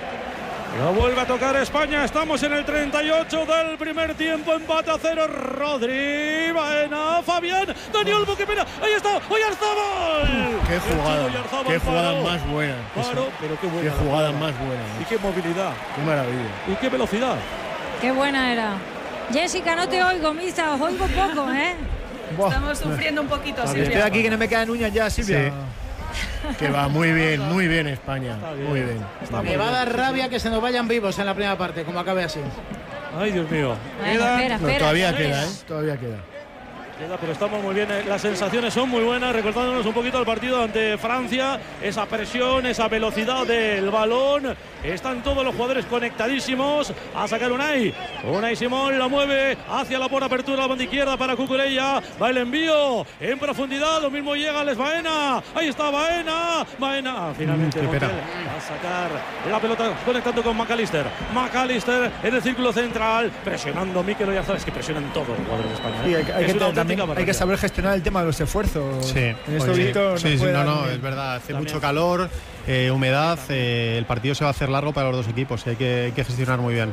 lo vuelve a tocar España. Estamos en el treinta y ocho del primer tiempo. Empate a cero. Rodri, Baena, Fabián, Dani Olmo, qué pena. Ahí está, Oyarzabal. Qué jugada, qué jugada más buena. Claro, pero qué buena. Qué jugada más buena. Y qué movilidad. Qué maravilla. Y qué velocidad. Qué buena era. Jessica, no te oigo, Misa, os oigo poco, ¿eh? Buah. Estamos sufriendo un poquito, Silvia. Estoy aquí que no me quedan uñas ya, Silvia. Sí. Que va muy bien, muy bien España. Bien, muy bien. Me va a dar rabia que se nos vayan vivos en la primera parte, como acabe así. Ay, Dios mío. Bueno, espera, espera, no, todavía espera. queda, ¿eh? Todavía queda. Pero estamos muy bien, las sensaciones son muy buenas, recordándonos un poquito el partido ante Francia, esa presión, esa velocidad del balón, están todos los jugadores conectadísimos a sacar Unai, Unai Simón la mueve hacia la por apertura a la banda izquierda para Cucurella, va el envío en profundidad, lo mismo llega Les Baena, ahí está Baena, Baena, finalmente mm, Montiel a sacar la pelota conectando con McAllister, McAllister en el círculo central, presionando Mikel Oyarzabal, es que presionan todos los jugadores de España, ¿eh? Sí, hay, hay, que también, hay que saber gestionar el tema de los esfuerzos. Sí, en este sí, no, sí, sí, no, no, bien. es verdad, hace también mucho calor, eh, humedad, eh, el partido se va a hacer largo para los dos equipos y hay que, hay que gestionar muy bien.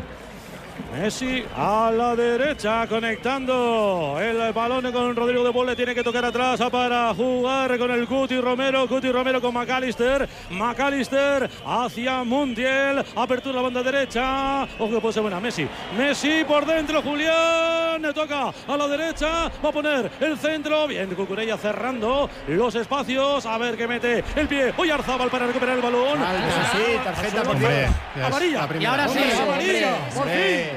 Messi a la derecha conectando el balón con Rodrigo de Paul, le tiene que tocar atrás para jugar con el Cuti Romero, Cuti Romero con McAllister, McAllister hacia Montiel, apertura a la banda derecha, ojo que puede ser buena, Messi, Messi por dentro, Julián, le toca a la derecha, va a poner el centro, bien Cucurella cerrando los espacios, a ver qué mete el pie, Oyarzabal para recuperar el balón, ah, sí, tarjeta por hombre, amarilla, y ahora sí, amarilla, por fin.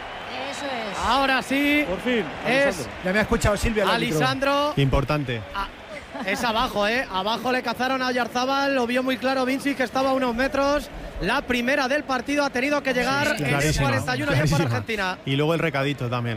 Eso es. Ahora sí. Por fin. Es. Ya me ha escuchado Silvia. Alisandro. Importante. A, es abajo, ¿eh? Abajo le cazaron a Oyarzabal. Lo vio muy claro Vinci, que estaba a unos metros. La primera del partido ha tenido que llegar sí, en el cuarenta y uno ya por Argentina. Y luego el recadito también.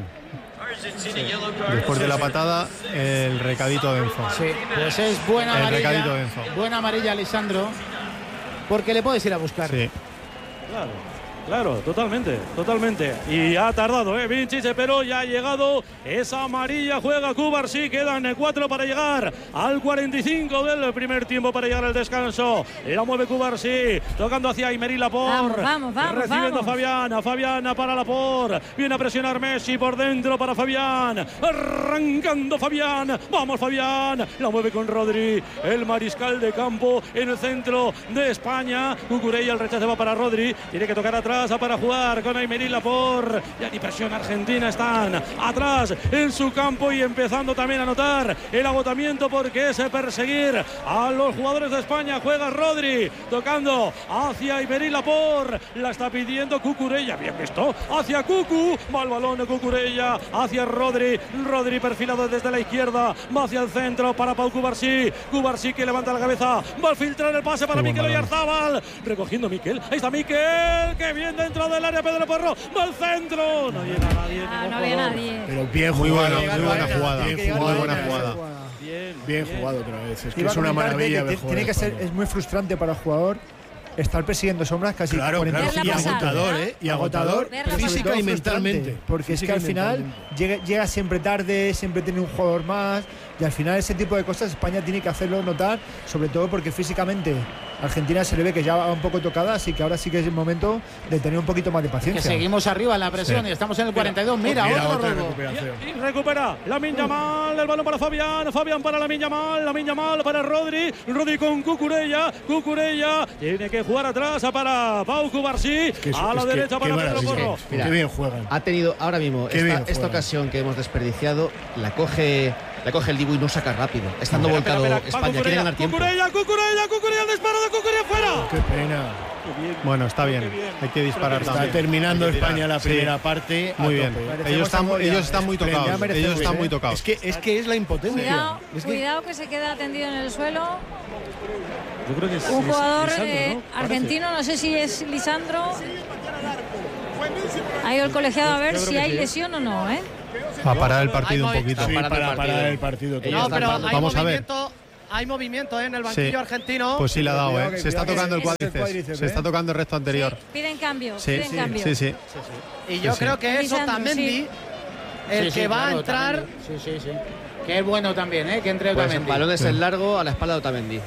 Sí. Después de la patada, el recadito de Enzo. Sí, pues es buena el amarilla. Recadito de Enzo. Buena amarilla, Alisandro. Porque le puedes ir a buscar. Sí. Claro. Claro, totalmente, totalmente. Y ha tardado, ¿eh? Vinci, pero ya ha llegado esa amarilla. Juega Cubarsí, quedan cuatro para llegar al cuarenta y cinco del primer tiempo para llegar al descanso. La mueve Cubarsí, tocando hacia Aymeric Laporte. Vamos, vamos, vamos. Recibiendo vamos. a Fabián, a Fabián para Laporte. Viene a presionar Messi por dentro para Fabián. Arrancando Fabián. Vamos, Fabián. La mueve con Rodri, el mariscal de campo en el centro de España. Cucurella, el rechazo va para Rodri. Tiene que tocar atrás para jugar con Aymeric Laporte. Ya ni presión Argentina, están atrás en su campo y empezando también a notar el agotamiento porque es perseguir a los jugadores de España. Juega Rodri tocando hacia Aymeric Laporte, la está pidiendo Cucurella, bien visto, hacia Cucu, va el balón de Cucurella hacia Rodri, Rodri perfilado desde la izquierda, va hacia el centro para Pau Cubarsí, Cubarsí que levanta la cabeza, va a filtrar el pase para Mikel Oyarzabal, recogiendo Mikel, ahí está Mikel, que bien dentro del área, Pedro Porro, va al centro, no llega nadie. Ah, no había nadie. Pero bien muy jugado, buena, muy buena jugada, muy buena jugada. Bien, bien jugado otra vez, es que Iba es una maravilla. Que tiene que ser, es muy frustrante para el jugador estar persiguiendo sombras casi claro, cuarenta claro, y agotador, ¿eh? Y agotador, física y mentalmente. Porque es que al final llega, llega siempre tarde, siempre tiene un jugador más y al final ese tipo de cosas España tiene que hacerlo notar, sobre todo porque físicamente Argentina se le ve que ya va un poco tocada, así que ahora sí que es el momento de tener un poquito más de paciencia. Que seguimos arriba en la presión sí. y estamos en el cuarenta y dos. Mira, mira otro otra robo. Y, y recupera Lamine Yamal, el balón para Fabián, Fabián para Lamine Yamal, Lamine Yamal para Rodri, Rodri con Cucurella, Cucurella tiene que jugar atrás para Pau Cubarsí, es que es, a la es derecha que, para Pedro Porro. Mira, qué bien juegan. Ha tenido ahora mismo esta, esta ocasión que hemos desperdiciado, la coge la coge el Dibu y no saca rápido. Estando volcado España, quiere ganar tiempo. Cucurella, Cucurella, Cucurella, el disparo de Cucurella fuera. Qué pena. Bueno, está bien, hay que disparar Está también. terminando España la Sí. primera parte. Muy a bien. tope. Ellos están, Merecemos ellos están muy Merecemos, tocados. merecemos, Ellos están ¿eh? muy tocados. Es que es, que es la impotencia. Cuidado, Es que- cuidado que se queda tendido en el suelo. Yo creo que es, Un es jugador Lisandro, eh, ¿no? Parece. argentino, no sé si es Lisandro. Ha ido el colegiado a ver Yo creo si que hay sí. lesión o no, ¿eh? A parar el partido Hay un poquito. Sí, parando para el partido. parar el partido. Ellos No, total. están pero parando. hay Vamos a ver. movimiento, hay movimiento ¿eh? en el banquillo Sí. argentino. Pues sí le ha dado, Cuidado ¿eh? que- Se está cuidado que tocando el es el cuádriceps. cuádriceps, Se ¿eh? está tocando el resto anterior. Sí, piden cambio, Sí, piden cambio. sí, sí. Y yo Sí, creo sí. que es Lisandro, Otamendi sí. el Sí, sí, que va claro, a entrar. Otamendi. Sí, sí, sí. Que es bueno también, ¿eh? Que entre Pues el Otamendi. balón es el largo a la espalda de Otamendi.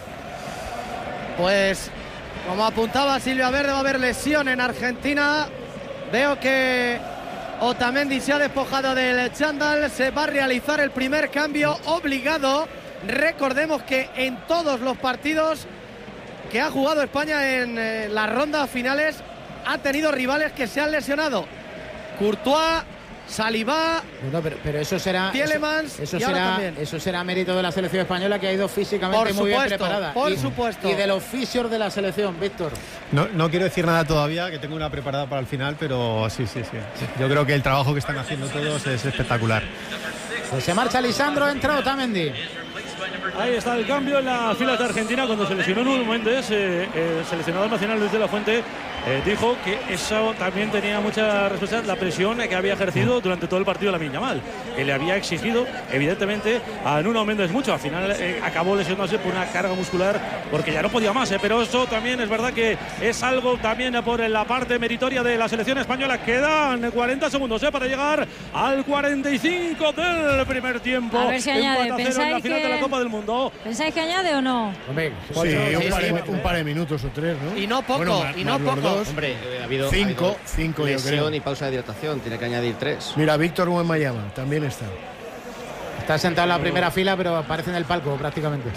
Pues, como apuntaba Silvia Verde, va a haber lesión en Argentina. Veo que Otamendi se ha despojado del chándal. Se va a realizar el primer cambio obligado. Recordemos que en todos los partidos que ha jugado España en eh, las rondas finales ha tenido rivales que se han lesionado. Courtois, Saliba, Bueno, pero, pero eso será. Tielemans Eso, eso y ahora será, también. eso será mérito de la selección española, que ha ido físicamente Por muy bien supuesto, preparada. por y, supuesto. Y de los fisios de la selección, Víctor. No, no quiero decir nada todavía, que tengo una preparada para el final, pero sí, sí, sí. Yo creo que el trabajo que están haciendo todos es espectacular. Pues se marcha Lisandro, entra Otamendi. Ahí está el cambio en la fila de Argentina cuando se lesionó Nuno Méndez. Eh, el seleccionador nacional Luis de la Fuente eh, dijo que eso también tenía mucha responsabilidad, la presión que había ejercido durante todo el partido Lamine Yamal, que le había exigido evidentemente a Nuno Méndez mucho. Al final eh, acabó lesionándose por una carga muscular porque ya no podía más, eh, pero eso también es verdad que es algo también por la parte meritoria de la selección española. Quedan cuarenta segundos eh, para llegar al cuarenta y cinco del primer tiempo. A ver si añade. Empate a cero en la ¿Pensáis final que- de la Copa del Mundo. ¿Pensáis que añade o no? Hombre, Sí, ocho, un, sí, par sí, de, sí. un par de minutos o tres, ¿no? Y no poco, Bueno, más- y no más los poco. dos. Hombre, eh, ha habido. Cinco, ha habido cinco, yo lesión creo. y pausa de hidratación. Tiene que añadir tres. Mira, Víctor Wembanyama también está. Está sentado en la primera fila, pero aparece en el palco prácticamente.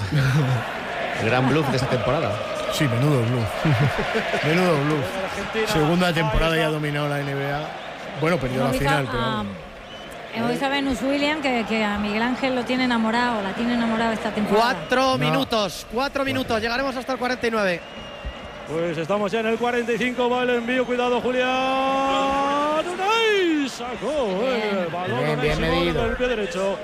El gran bluff de esta temporada. Sí, menudo bluff. menudo bluff. Segunda temporada ya ha dominado la N B A. Bueno, perdió la Hemos visto final, pero a, vamos. hemos visto a Venus Williams que, que a Miguel Ángel lo tiene enamorado, la tiene enamorado esta temporada. Cuatro minutos, cuatro minutos. Llegaremos hasta el cuarenta y nueve. Pues estamos ya en el cuarenta y cinco, va el envío, cuidado Julián. Unai sacó el balón, Bien, Unai bien Simón medido. con el pie derecho.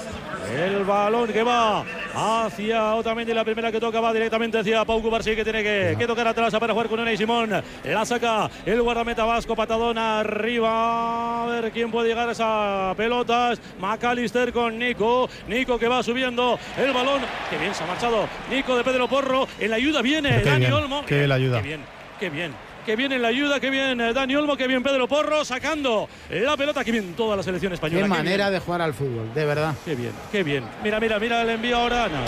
El balón que va hacia Otamendi, la primera que toca va directamente hacia Pau Cubarsí, que tiene que, que tocar atrás para jugar con Unai Simón. La saca el guardameta vasco, patadón arriba. A ver quién puede llegar a esa pelota. McAllister con Nico. Nico que va subiendo el balón. Qué bien se ha marchado Nico de Pedro Porro. En la ayuda viene Qué Dani bien, Olmo. qué bien la ayuda. Qué bien, qué bien. Qué bien en la ayuda, qué bien eh, Dani Olmo, qué bien Pedro Porro sacando la pelota, qué bien toda la selección española. Qué qué manera bien. de jugar al fútbol, de verdad. Qué bien, qué bien. Mira, mira, mira el envío ahora. No,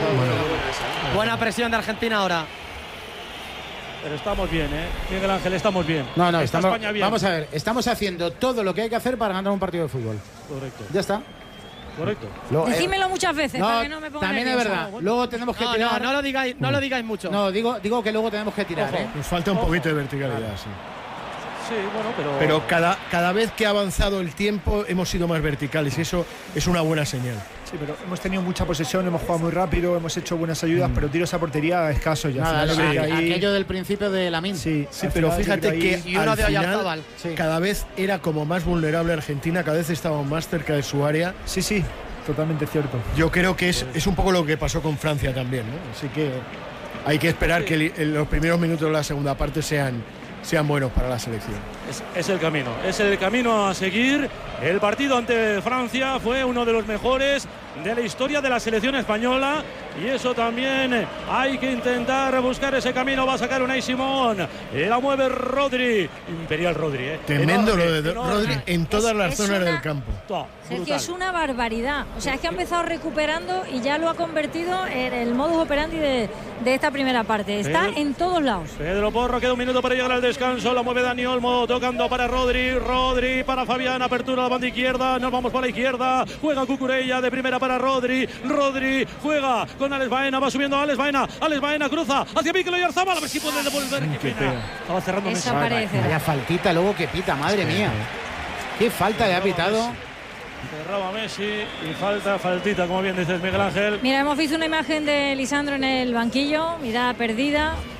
Buena presión de Argentina ahora. pero estamos bien, ¿eh? Miguel Ángel, estamos bien. No, no, Está estamos, España bien. vamos a ver, estamos haciendo todo lo que hay que hacer para ganar un partido de fútbol. Correcto, Ya está. correcto. Lo- eh, Decímelo muchas veces no, para que no me ponga también es nerviosa. verdad. Luego tenemos que No, no, tirar. no lo digáis, no lo digáis mucho. No, digo, digo que luego tenemos que tirar. Ojo. ¿eh? Nos falta un poquito de verticalidad, sí. Sí, bueno, pero. Pero cada, cada vez que ha avanzado el tiempo hemos sido más verticales y eso es una buena señal. Sí, pero hemos tenido mucha posesión, hemos jugado muy rápido, hemos hecho buenas ayudas, pero tiros a portería escasos. Y al Nada, final sí, lo que hay- aquello del principio de la min. Sí, Sí, al pero final fíjate yo creo que ahí- Y uno al de final, Oyarzabal. Sí. cada vez era como más vulnerable Argentina, cada vez estaba más cerca de su área. Sí, sí, totalmente cierto. Yo creo que es, es un poco lo que pasó con Francia también, ¿no? Así que hay que esperar que el- en los primeros minutos de la segunda parte sean, sean buenos para la selección. Es, es el camino, es el camino a seguir. El partido ante Francia fue uno de los mejores de la historia de la selección española y eso también hay que intentar buscar ese camino. Va a sacar Unai Simón, la mueve Rodri, Imperial Rodri, ¿eh? Tremendo Enorme, lo de enorme. Rodri en todas Es- las es zonas una- del campo. Toa, Sergio, brutal. es una barbaridad. O sea, es que ha empezado recuperando y ya lo ha convertido en el modus operandi de, de esta primera parte. Está Pedro- en todos lados. Pedro Porro, queda un minuto para llegar al descanso. La mueve Dani Olmo, tocando para Rodri. Rodri para Fabián, apertura a la banda izquierda. Nos vamos por la izquierda. Juega Cucurella de primera para Rodri. Rodri juega con Alex Baena. Va subiendo Alex Baena. Alex Baena cruza hacia Mikel Oyarzabal. A ver si puede devolver. Qué pena. Estaba cerrando Esa Messi. parece. Vaya faltita luego que pita, madre mía. Qué falta le ha pitado. Cerraba Messi y falta, faltita, como bien dices, Miguel Ángel. Mira, hemos visto una imagen de Lisandro en el banquillo, mirada perdida.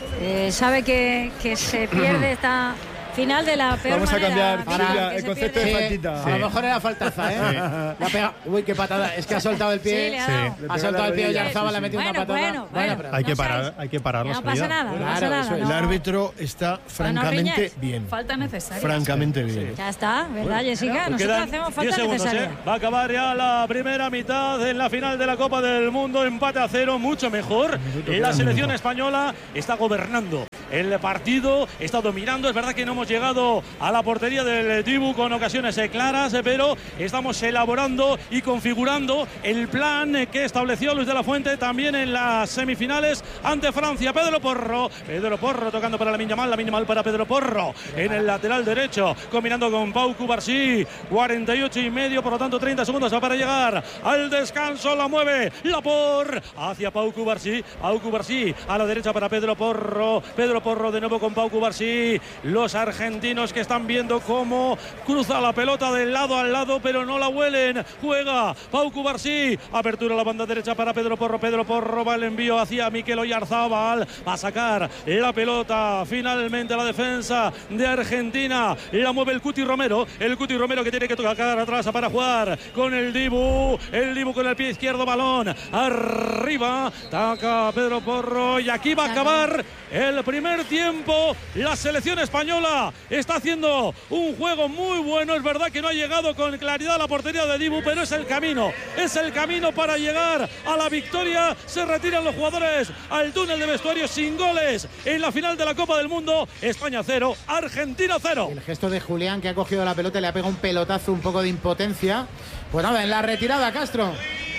eh, sabe que, que se pierde esta final de la peor Vamos a manera. cambiar Silvia, el concepto de faltita. Sí. A lo mejor era faltaza, ¿eh? Sí. La pega... Uy, qué patada. Es que ha soltado el pie. Sí, le ha dado. Sí. Ha soltado el pie y Oyarzabal le ha metido bueno, una patada. Bueno, bueno, pero... Hay que no parar, sabes. hay que parar la No pasa nada, no Claro, pasa nada. eso es. no. El árbitro está francamente riñáis. bien. Falta necesaria. Francamente bien. Ya está, ¿verdad, Jessica? Pues Nosotros quedan hacemos diez falta segundos, necesaria. ¿eh? Va a acabar ya la primera mitad en la final de la Copa del Mundo. Empate a cero, mucho mejor. La selección española está gobernando el partido, está dominando. Es verdad que no hemos llegado a la portería del Dibu con ocasiones eh, claras, eh, pero estamos elaborando y configurando el plan eh, que estableció Luis de la Fuente también en las semifinales ante Francia. Pedro Porro, Pedro Porro tocando para la Minyamal, la Minyamal para Pedro Porro en el lateral derecho, combinando con Pau Cubarsí. cuarenta y ocho y medio, por lo tanto treinta segundos para llegar al descanso. La mueve Lapor hacia Pau Cubarsí, Pau Cubarsí a la derecha para Pedro Porro, Pedro Porro de nuevo con Pau Cubarsí. Los argentinos que están viendo cómo cruza la pelota del lado al lado, pero no la huelen. Juega Pau Cubarsí, apertura a la banda derecha para Pedro Porro, Pedro Porro va el envío hacia Mikel Oyarzabal, va a sacar la pelota finalmente a la defensa de Argentina, la mueve el Cuti Romero, el Cuti Romero que tiene que tocar atrás para jugar con el Dibu, el Dibu con el pie izquierdo, balón arriba, taca Pedro Porro y aquí va a acabar el primer tiempo. La selección española está haciendo un juego muy bueno. Es verdad que no ha llegado con claridad a la portería de Dibu, pero es el camino, es el camino para llegar a la victoria. Se retiran los jugadores al túnel de vestuario sin goles en la final de la Copa del Mundo. España cero, Argentina cero. El gesto de Julián, que ha cogido la pelota y le ha pegado un pelotazo, un poco de impotencia. Pues nada, en la retirada, Castro.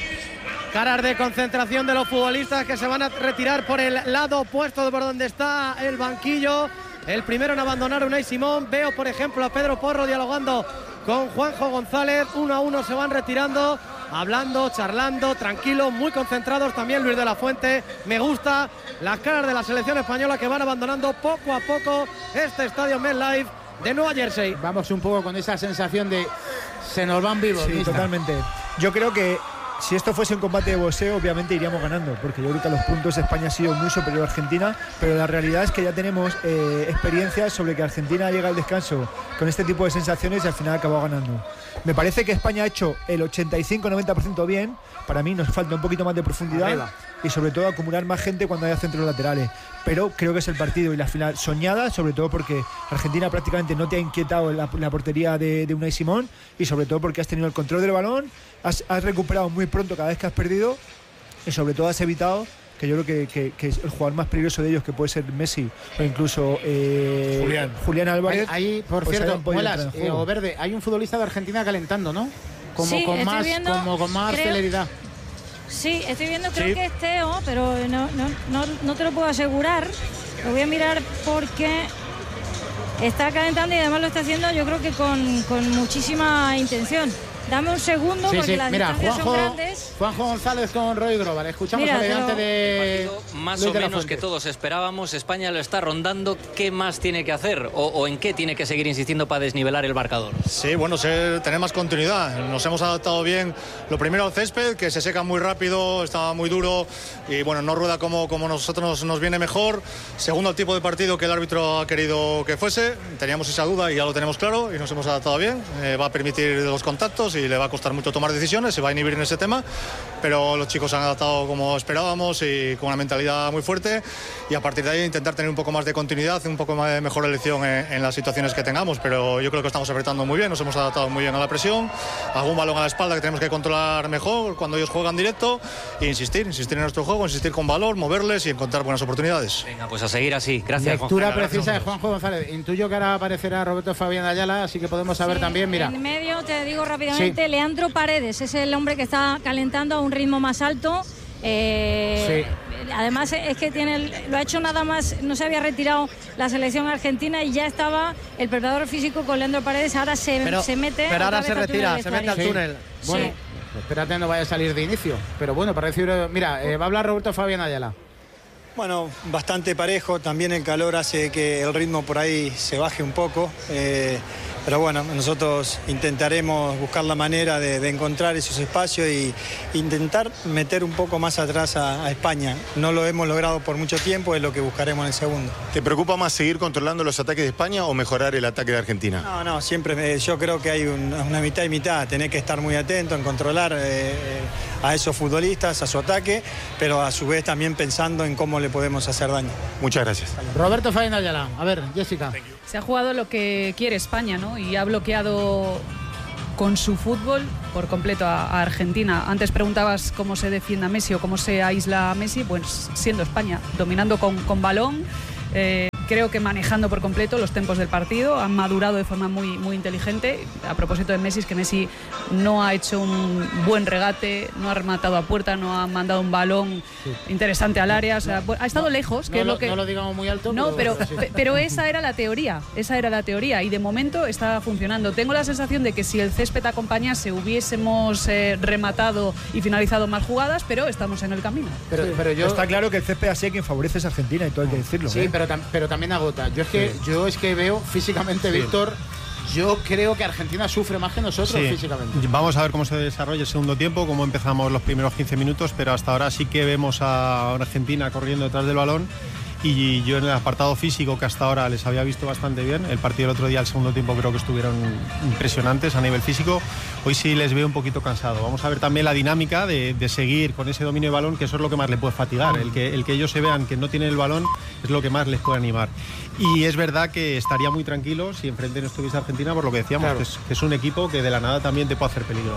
Caras de concentración de los futbolistas que se van a retirar por el lado opuesto de por donde está el banquillo. El primero en abandonar, Unai Simón. Veo, por ejemplo, a Pedro Porro dialogando con Juanjo González. Uno a uno se van retirando, hablando, charlando, tranquilos, muy concentrados. También Luis de la Fuente. Me gusta las caras de la selección española que van abandonando poco a poco este estadio MetLife de Nueva Jersey. Vamos un poco con esa sensación de se nos van vivos. Sí, ¿vista? totalmente. Yo creo que si esto fuese un combate de boxeo, obviamente iríamos ganando, porque yo creo que a los puntos España ha sido muy superior a Argentina, pero la realidad es que ya tenemos eh, experiencias sobre que Argentina llega al descanso con este tipo de sensaciones y al final acabó ganando. Me parece que España ha hecho el ochenta y cinco noventa por ciento bien. Para mí nos falta un poquito más de profundidad Arriba. y sobre todo acumular más gente cuando haya centros laterales, pero creo que es el partido y la final soñada, sobre todo porque Argentina prácticamente no te ha inquietado la, la portería de, de Unai Simón y sobre todo porque has tenido el control del balón, has, has recuperado muy pronto cada vez que has perdido y sobre todo has evitado que yo creo que, que, que es el jugador más peligroso de ellos, que puede ser Messi o incluso eh, Julián. Julián Álvarez. Ahí, por pues cierto, hayan podido Muelas, entrar en eh, juego. o Verde, hay un futbolista de Argentina calentando, ¿no? Como Sí, con estoy más, viendo, como con más creo- celeridad. Sí, estoy viendo, creo Sí. que es Teo, pero no, no, no, no te lo puedo asegurar. Lo voy a mirar porque está calentando y además lo está haciendo, yo creo que con, con muchísima intención. Dame un segundo Sí, porque sí, las mira, distancias Juanjo, son grandes. Juanjo González con Roy Grobar. Escuchamos Mira, al ayudante pero- de Más Luis o de la menos que Fuente. todos esperábamos, España lo está rondando. ¿Qué más tiene que hacer? ¿O, o en qué tiene que seguir insistiendo para desnivelar el marcador? Sí, bueno, ser- tener más continuidad. Nos hemos adaptado bien. Lo primero al césped, que se seca muy rápido, está muy duro y bueno, no rueda como, como nosotros nos, nos viene mejor. Segundo, el tipo de partido que el árbitro ha querido que fuese. Teníamos esa duda y ya lo tenemos claro y nos hemos adaptado bien. Eh, va a permitir los contactos y le va a costar mucho tomar decisiones, se va a inhibir en ese tema, pero los chicos se han adaptado como esperábamos y con una mentalidad muy fuerte y a partir de ahí intentar tener un poco más de continuidad, un poco más de mejor elección en, en las situaciones que tengamos, pero yo creo que estamos apretando muy bien, nos hemos adaptado muy bien a la presión, algún balón a la espalda que tenemos que controlar mejor cuando ellos juegan directo e insistir, insistir en nuestro juego, insistir con valor, moverles y encontrar buenas oportunidades. Venga, pues a seguir así. Gracias, Lectura Juanjo. precisa de Juanjo González. Intuyo que ahora aparecerá Roberto Fabián Ayala, así que podemos saber Sí, también, mira. En medio, te digo rápidamente, Sí. Leandro Paredes es el hombre que está calentando a un ritmo más alto. Eh, Además es que tiene el- lo ha hecho nada más, no se había retirado la selección argentina y ya estaba el preparador físico con Leandro Paredes. Ahora se, Pero, se mete. pero ahora otra se vez al túnel retira, de se mete al vestuario. túnel. Bueno, Sí. pues espérate, no vaya a salir de inicio. Pero bueno, parece. Mira, eh, va a hablar Roberto Fabián Ayala. Bueno, bastante parejo, también el calor hace que el ritmo por ahí se baje un poco, eh, pero bueno, nosotros intentaremos buscar la manera de, de encontrar esos espacios y intentar meter un poco más atrás a, a España. No lo hemos logrado por mucho tiempo, es lo que buscaremos en el segundo. ¿Te preocupa más seguir controlando los ataques de España o mejorar el ataque de Argentina? No, no, siempre me, yo creo que hay un, una mitad y mitad. Tenés que estar muy atento en controlar eh, a esos futbolistas, a su ataque, pero a su vez también pensando en cómo le podemos hacer daño. Muchas gracias. Roberto Faena Ayala. A ver, Jessica. Se ha jugado lo que quiere España, ¿no? Y ha bloqueado con su fútbol por completo a, a Argentina. Antes preguntabas cómo se defiende a Messi o cómo se aísla a Messi, pues siendo España, dominando con, con balón, eh, creo que manejando por completo los tempos del partido, han madurado de forma muy, muy inteligente. A propósito de Messi, es que Messi no ha hecho un buen regate, no ha rematado a puerta, no ha mandado un balón sí. interesante al área, o sea, ha estado no, lejos, que no es lo, lo que... No lo digamos muy alto. No, pero, pero, sí. pero esa era la teoría, esa era la teoría y de momento está funcionando. Tengo la sensación de que si el césped acompañase hubiésemos eh, rematado y finalizado más jugadas, pero estamos en el camino. Pero, sí. pero yo... Está claro que el césped así quien favorece es Argentina y todo hay que decirlo. Sí, ¿eh? pero, tam pero también agota. Yo es que Sí. Yo es que veo físicamente, sí. Víctor, yo creo que Argentina sufre más que nosotros sí. físicamente. Vamos a ver cómo se desarrolla el segundo tiempo, cómo empezamos los primeros quince minutos, pero hasta ahora sí que vemos a Argentina corriendo detrás del balón. Y yo en el apartado físico, que hasta ahora les había visto bastante bien, el partido del otro día, el segundo tiempo, creo que estuvieron impresionantes a nivel físico. Hoy sí les veo un poquito cansado. Vamos a ver también la dinámica de, de seguir con ese dominio de balón, que eso es lo que más les puede fatigar. El que, el que ellos se vean que no tienen el balón es lo que más les puede animar. Y es verdad que estaría muy tranquilo si enfrente no estuviese Argentina, por lo que decíamos, claro. que, es, que es un equipo que de la nada también te puede hacer peligro.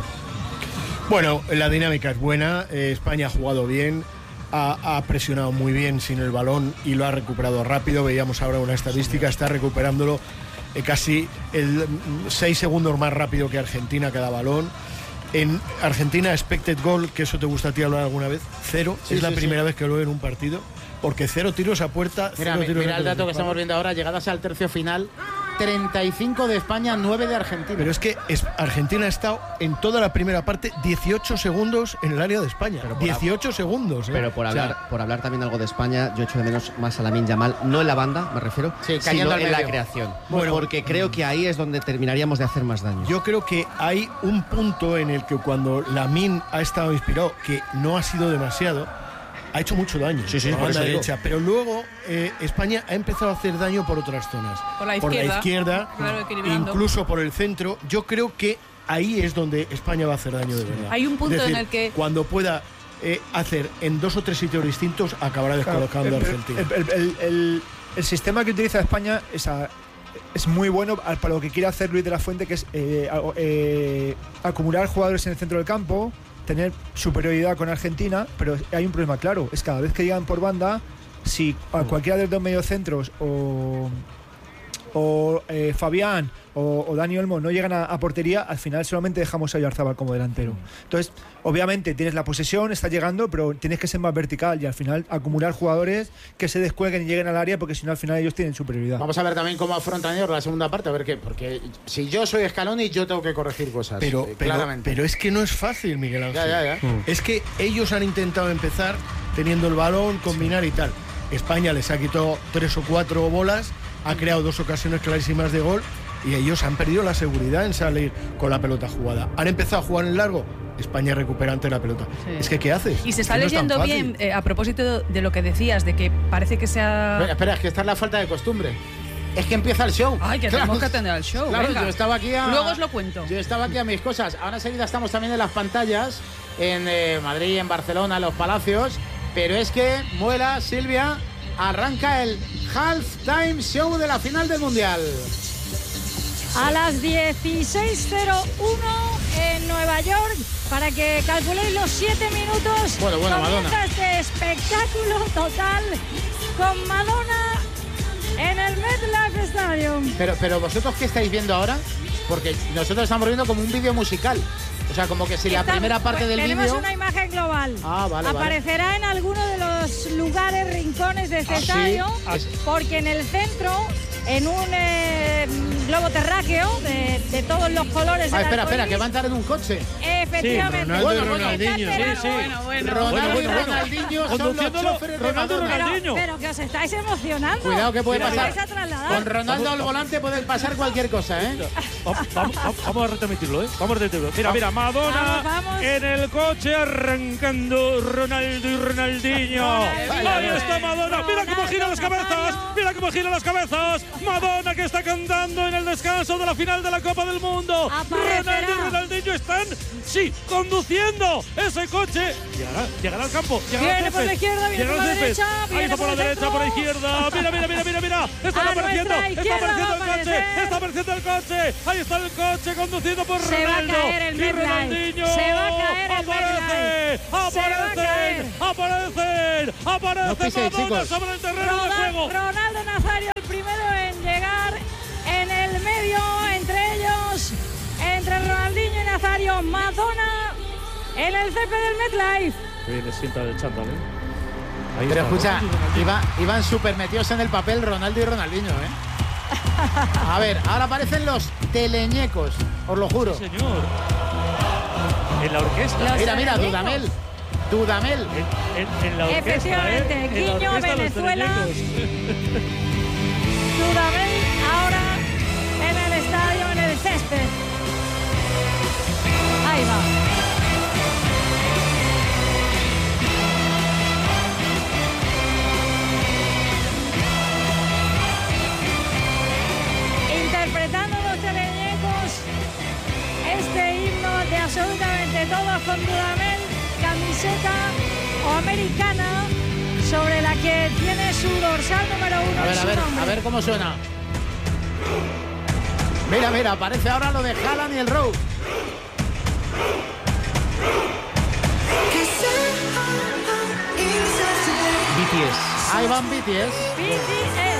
Bueno, la dinámica es buena, eh, España ha jugado bien. Ha, ha presionado muy bien sin el balón y lo ha recuperado rápido. Veíamos ahora una estadística, está recuperándolo eh, casi el seis segundos más rápido que Argentina cada balón. En Argentina, expected goal, que eso te gusta a ti hablar alguna vez, cero. Sí, es sí, la primera sí. vez que lo veo en un partido, porque cero tiros a puerta. Mira, cero tiros mira a el dato que estamos viendo ahora, llegadas al tercio final. treinta y cinco de España, nueve de Argentina. Pero es que es, Argentina ha estado en toda la primera parte dieciocho segundos en el área de España. Pero dieciocho a... segundos. ¿eh? Pero por hablar, o sea, por hablar también algo de España, yo echo de menos más a Lamine Yamal, no en la banda, me refiero, sí, sino en medio. la creación. Bueno, porque creo que ahí es donde terminaríamos de hacer más daño. Yo creo que hay un punto en el que cuando Lamine ha estado inspirado, que no ha sido demasiado, ha hecho mucho daño sí, sí, por la por banda derecha, pero luego eh, España ha empezado a hacer daño por otras zonas. Por la izquierda, por la izquierda claro, incluso por el centro. Yo creo que ahí es donde España va a hacer daño de verdad. Hay un punto es decir, en el que... cuando pueda eh, hacer en dos o tres sitios distintos, acabará descolocando claro, a Argentina. El, el, el, el, el sistema que utiliza España es, a, es muy bueno para lo que quiere hacer Luis de la Fuente, que es eh, eh, acumular jugadores en el centro del campo, tener superioridad con Argentina, pero hay un problema claro, es cada vez que llegan por banda, si a cualquiera de los dos mediocentros o, o eh, Fabián o, o Dani Olmo no llegan a, a portería, al final solamente dejamos a Oyarzabal como delantero. Entonces, obviamente tienes la posesión, está llegando, pero tienes que ser más vertical y al final acumular jugadores que se descuelguen y lleguen al área, porque si no al final ellos tienen superioridad. Vamos a ver también cómo afrontan ellos la segunda parte, a ver qué, porque si yo soy Scaloni yo tengo que corregir cosas. Pero, eh, pero, claramente. pero es que no es fácil, Miguel Ángel. Ya, ya, ya. Mm. Es que ellos han intentado empezar teniendo el balón, combinar sí. y tal. España les ha quitado tres o cuatro bolas, ha creado dos ocasiones clarísimas de gol y ellos han perdido la seguridad en salir con la pelota jugada. Han empezado a jugar en largo, España recupera ante la pelota. Sí. Es que, ¿qué haces? Y se está es que leyendo no bien, eh, a propósito de lo que decías, de que parece que sea... Espera, espera, es que esta es la falta de costumbre. Es que empieza el show. Ay, que claro. tenemos que atender al show. Claro, venga. yo estaba aquí a... Luego os lo cuento. Yo estaba aquí a mis cosas. Ahora enseguida estamos también en las pantallas, en eh, Madrid, en Barcelona, en los Palacios. Pero es que, Muela, Silvia, arranca el halftime show de la final del Mundial. A las dieciséis cero uno en Nueva York, para que calculéis los siete minutos. Bueno, bueno, comienza Madonna. este espectáculo total con Madonna en el MetLife Stadium. Pero, pero vosotros, ¿qué estáis viendo ahora? Porque nosotros estamos viendo como un vídeo musical. O sea, como que si Está, la primera parte del vídeo... Tenemos una imagen global. Ah, vale, Aparecerá vale. en alguno de los lugares, rincones de este ¿Ah, estadio, sí? porque en el centro en un eh, globo terráqueo de, de todos los colores. Ah, del espera, espera, arcoíris. que va a entrar en un coche. Efectivamente. Sí, Ronaldo y Bueno, Ronaldinho. está Sí, sí. esperando. Bueno, bueno. Ronaldo y Ronaldinho son los Conduciéndolo, choferes de Ronaldo y Madonna. Ronaldinho. Pero que os estáis emocionando. Cuidado que puede Os pasar. vais a trasladar. Con Ronaldo al volante puede pasar cualquier cosa, ¿eh? Vamos, vamos, vamos a retransmitirlo, ¿eh? Vamos a retransmitirlo. Mira, mira, Madonna Vamos, vamos. en el coche arrancando Ronaldo y Ronaldinho. Ahí está Madonna. Mira cómo gira las cabezas. Mira cómo gira las cabezas. Madonna que está cantando en el descanso de la final de la Copa del Mundo. Ronaldo y Ronaldinho están, sí, conduciendo ese coche. Llegará, llegará al campo. Llegará Viene al por la césped, izquierda, viene llegará por la al césped. derecha, Ahí viene está por la por el derecha, por la izquierda. Mira, mira, mira, mira, mira. Está A apareciendo. nuestra Está izquierda apareciendo el va a coche. aparecer. Está apareciendo el coche. Ahí está el coche conducido por Se va a Ronaldo. caer el y MetLife. Ronaldinho. Se va a caer el Aparece, MetLife. Se va a caer. aparecen, aparecen, No aparece piséis, Madonna chicos. sobre el terreno de Ronald- juego. Ronaldo Nazario, el primero en llegar en el medio, entre ellos, entre Ronaldinho y Nazario. Madonna en el césped del MetLife. Qué bien le sienta el chándal, ¿eh? Ahí Pero está, escucha, Ronaldo y Ronaldinho. iba, iban súper metidos en el papel Ronaldo y Ronaldinho, ¿eh? A ver, ahora aparecen los teleñecos, os lo juro. Sí, señor. En la orquesta. Mira, mira, Dudamel. Dudamel. En, en, en la orquesta, Efectivamente, ¿eh? En la Guiño, orquesta de los Venezuela. teleñecos. Dudamel ahora en el estadio, en el césped. Ahí va. Interpretando los teleñecos este himno de absolutamente todos con Dudamel, camiseta o americana sobre la que tiene su dorsal número uno. A ver, y a su ver, nombre. a ver cómo suena. Mira, mira, aparece ahora lo de Haaland y el Rowe. B T S. Ahí van B T S. B T S.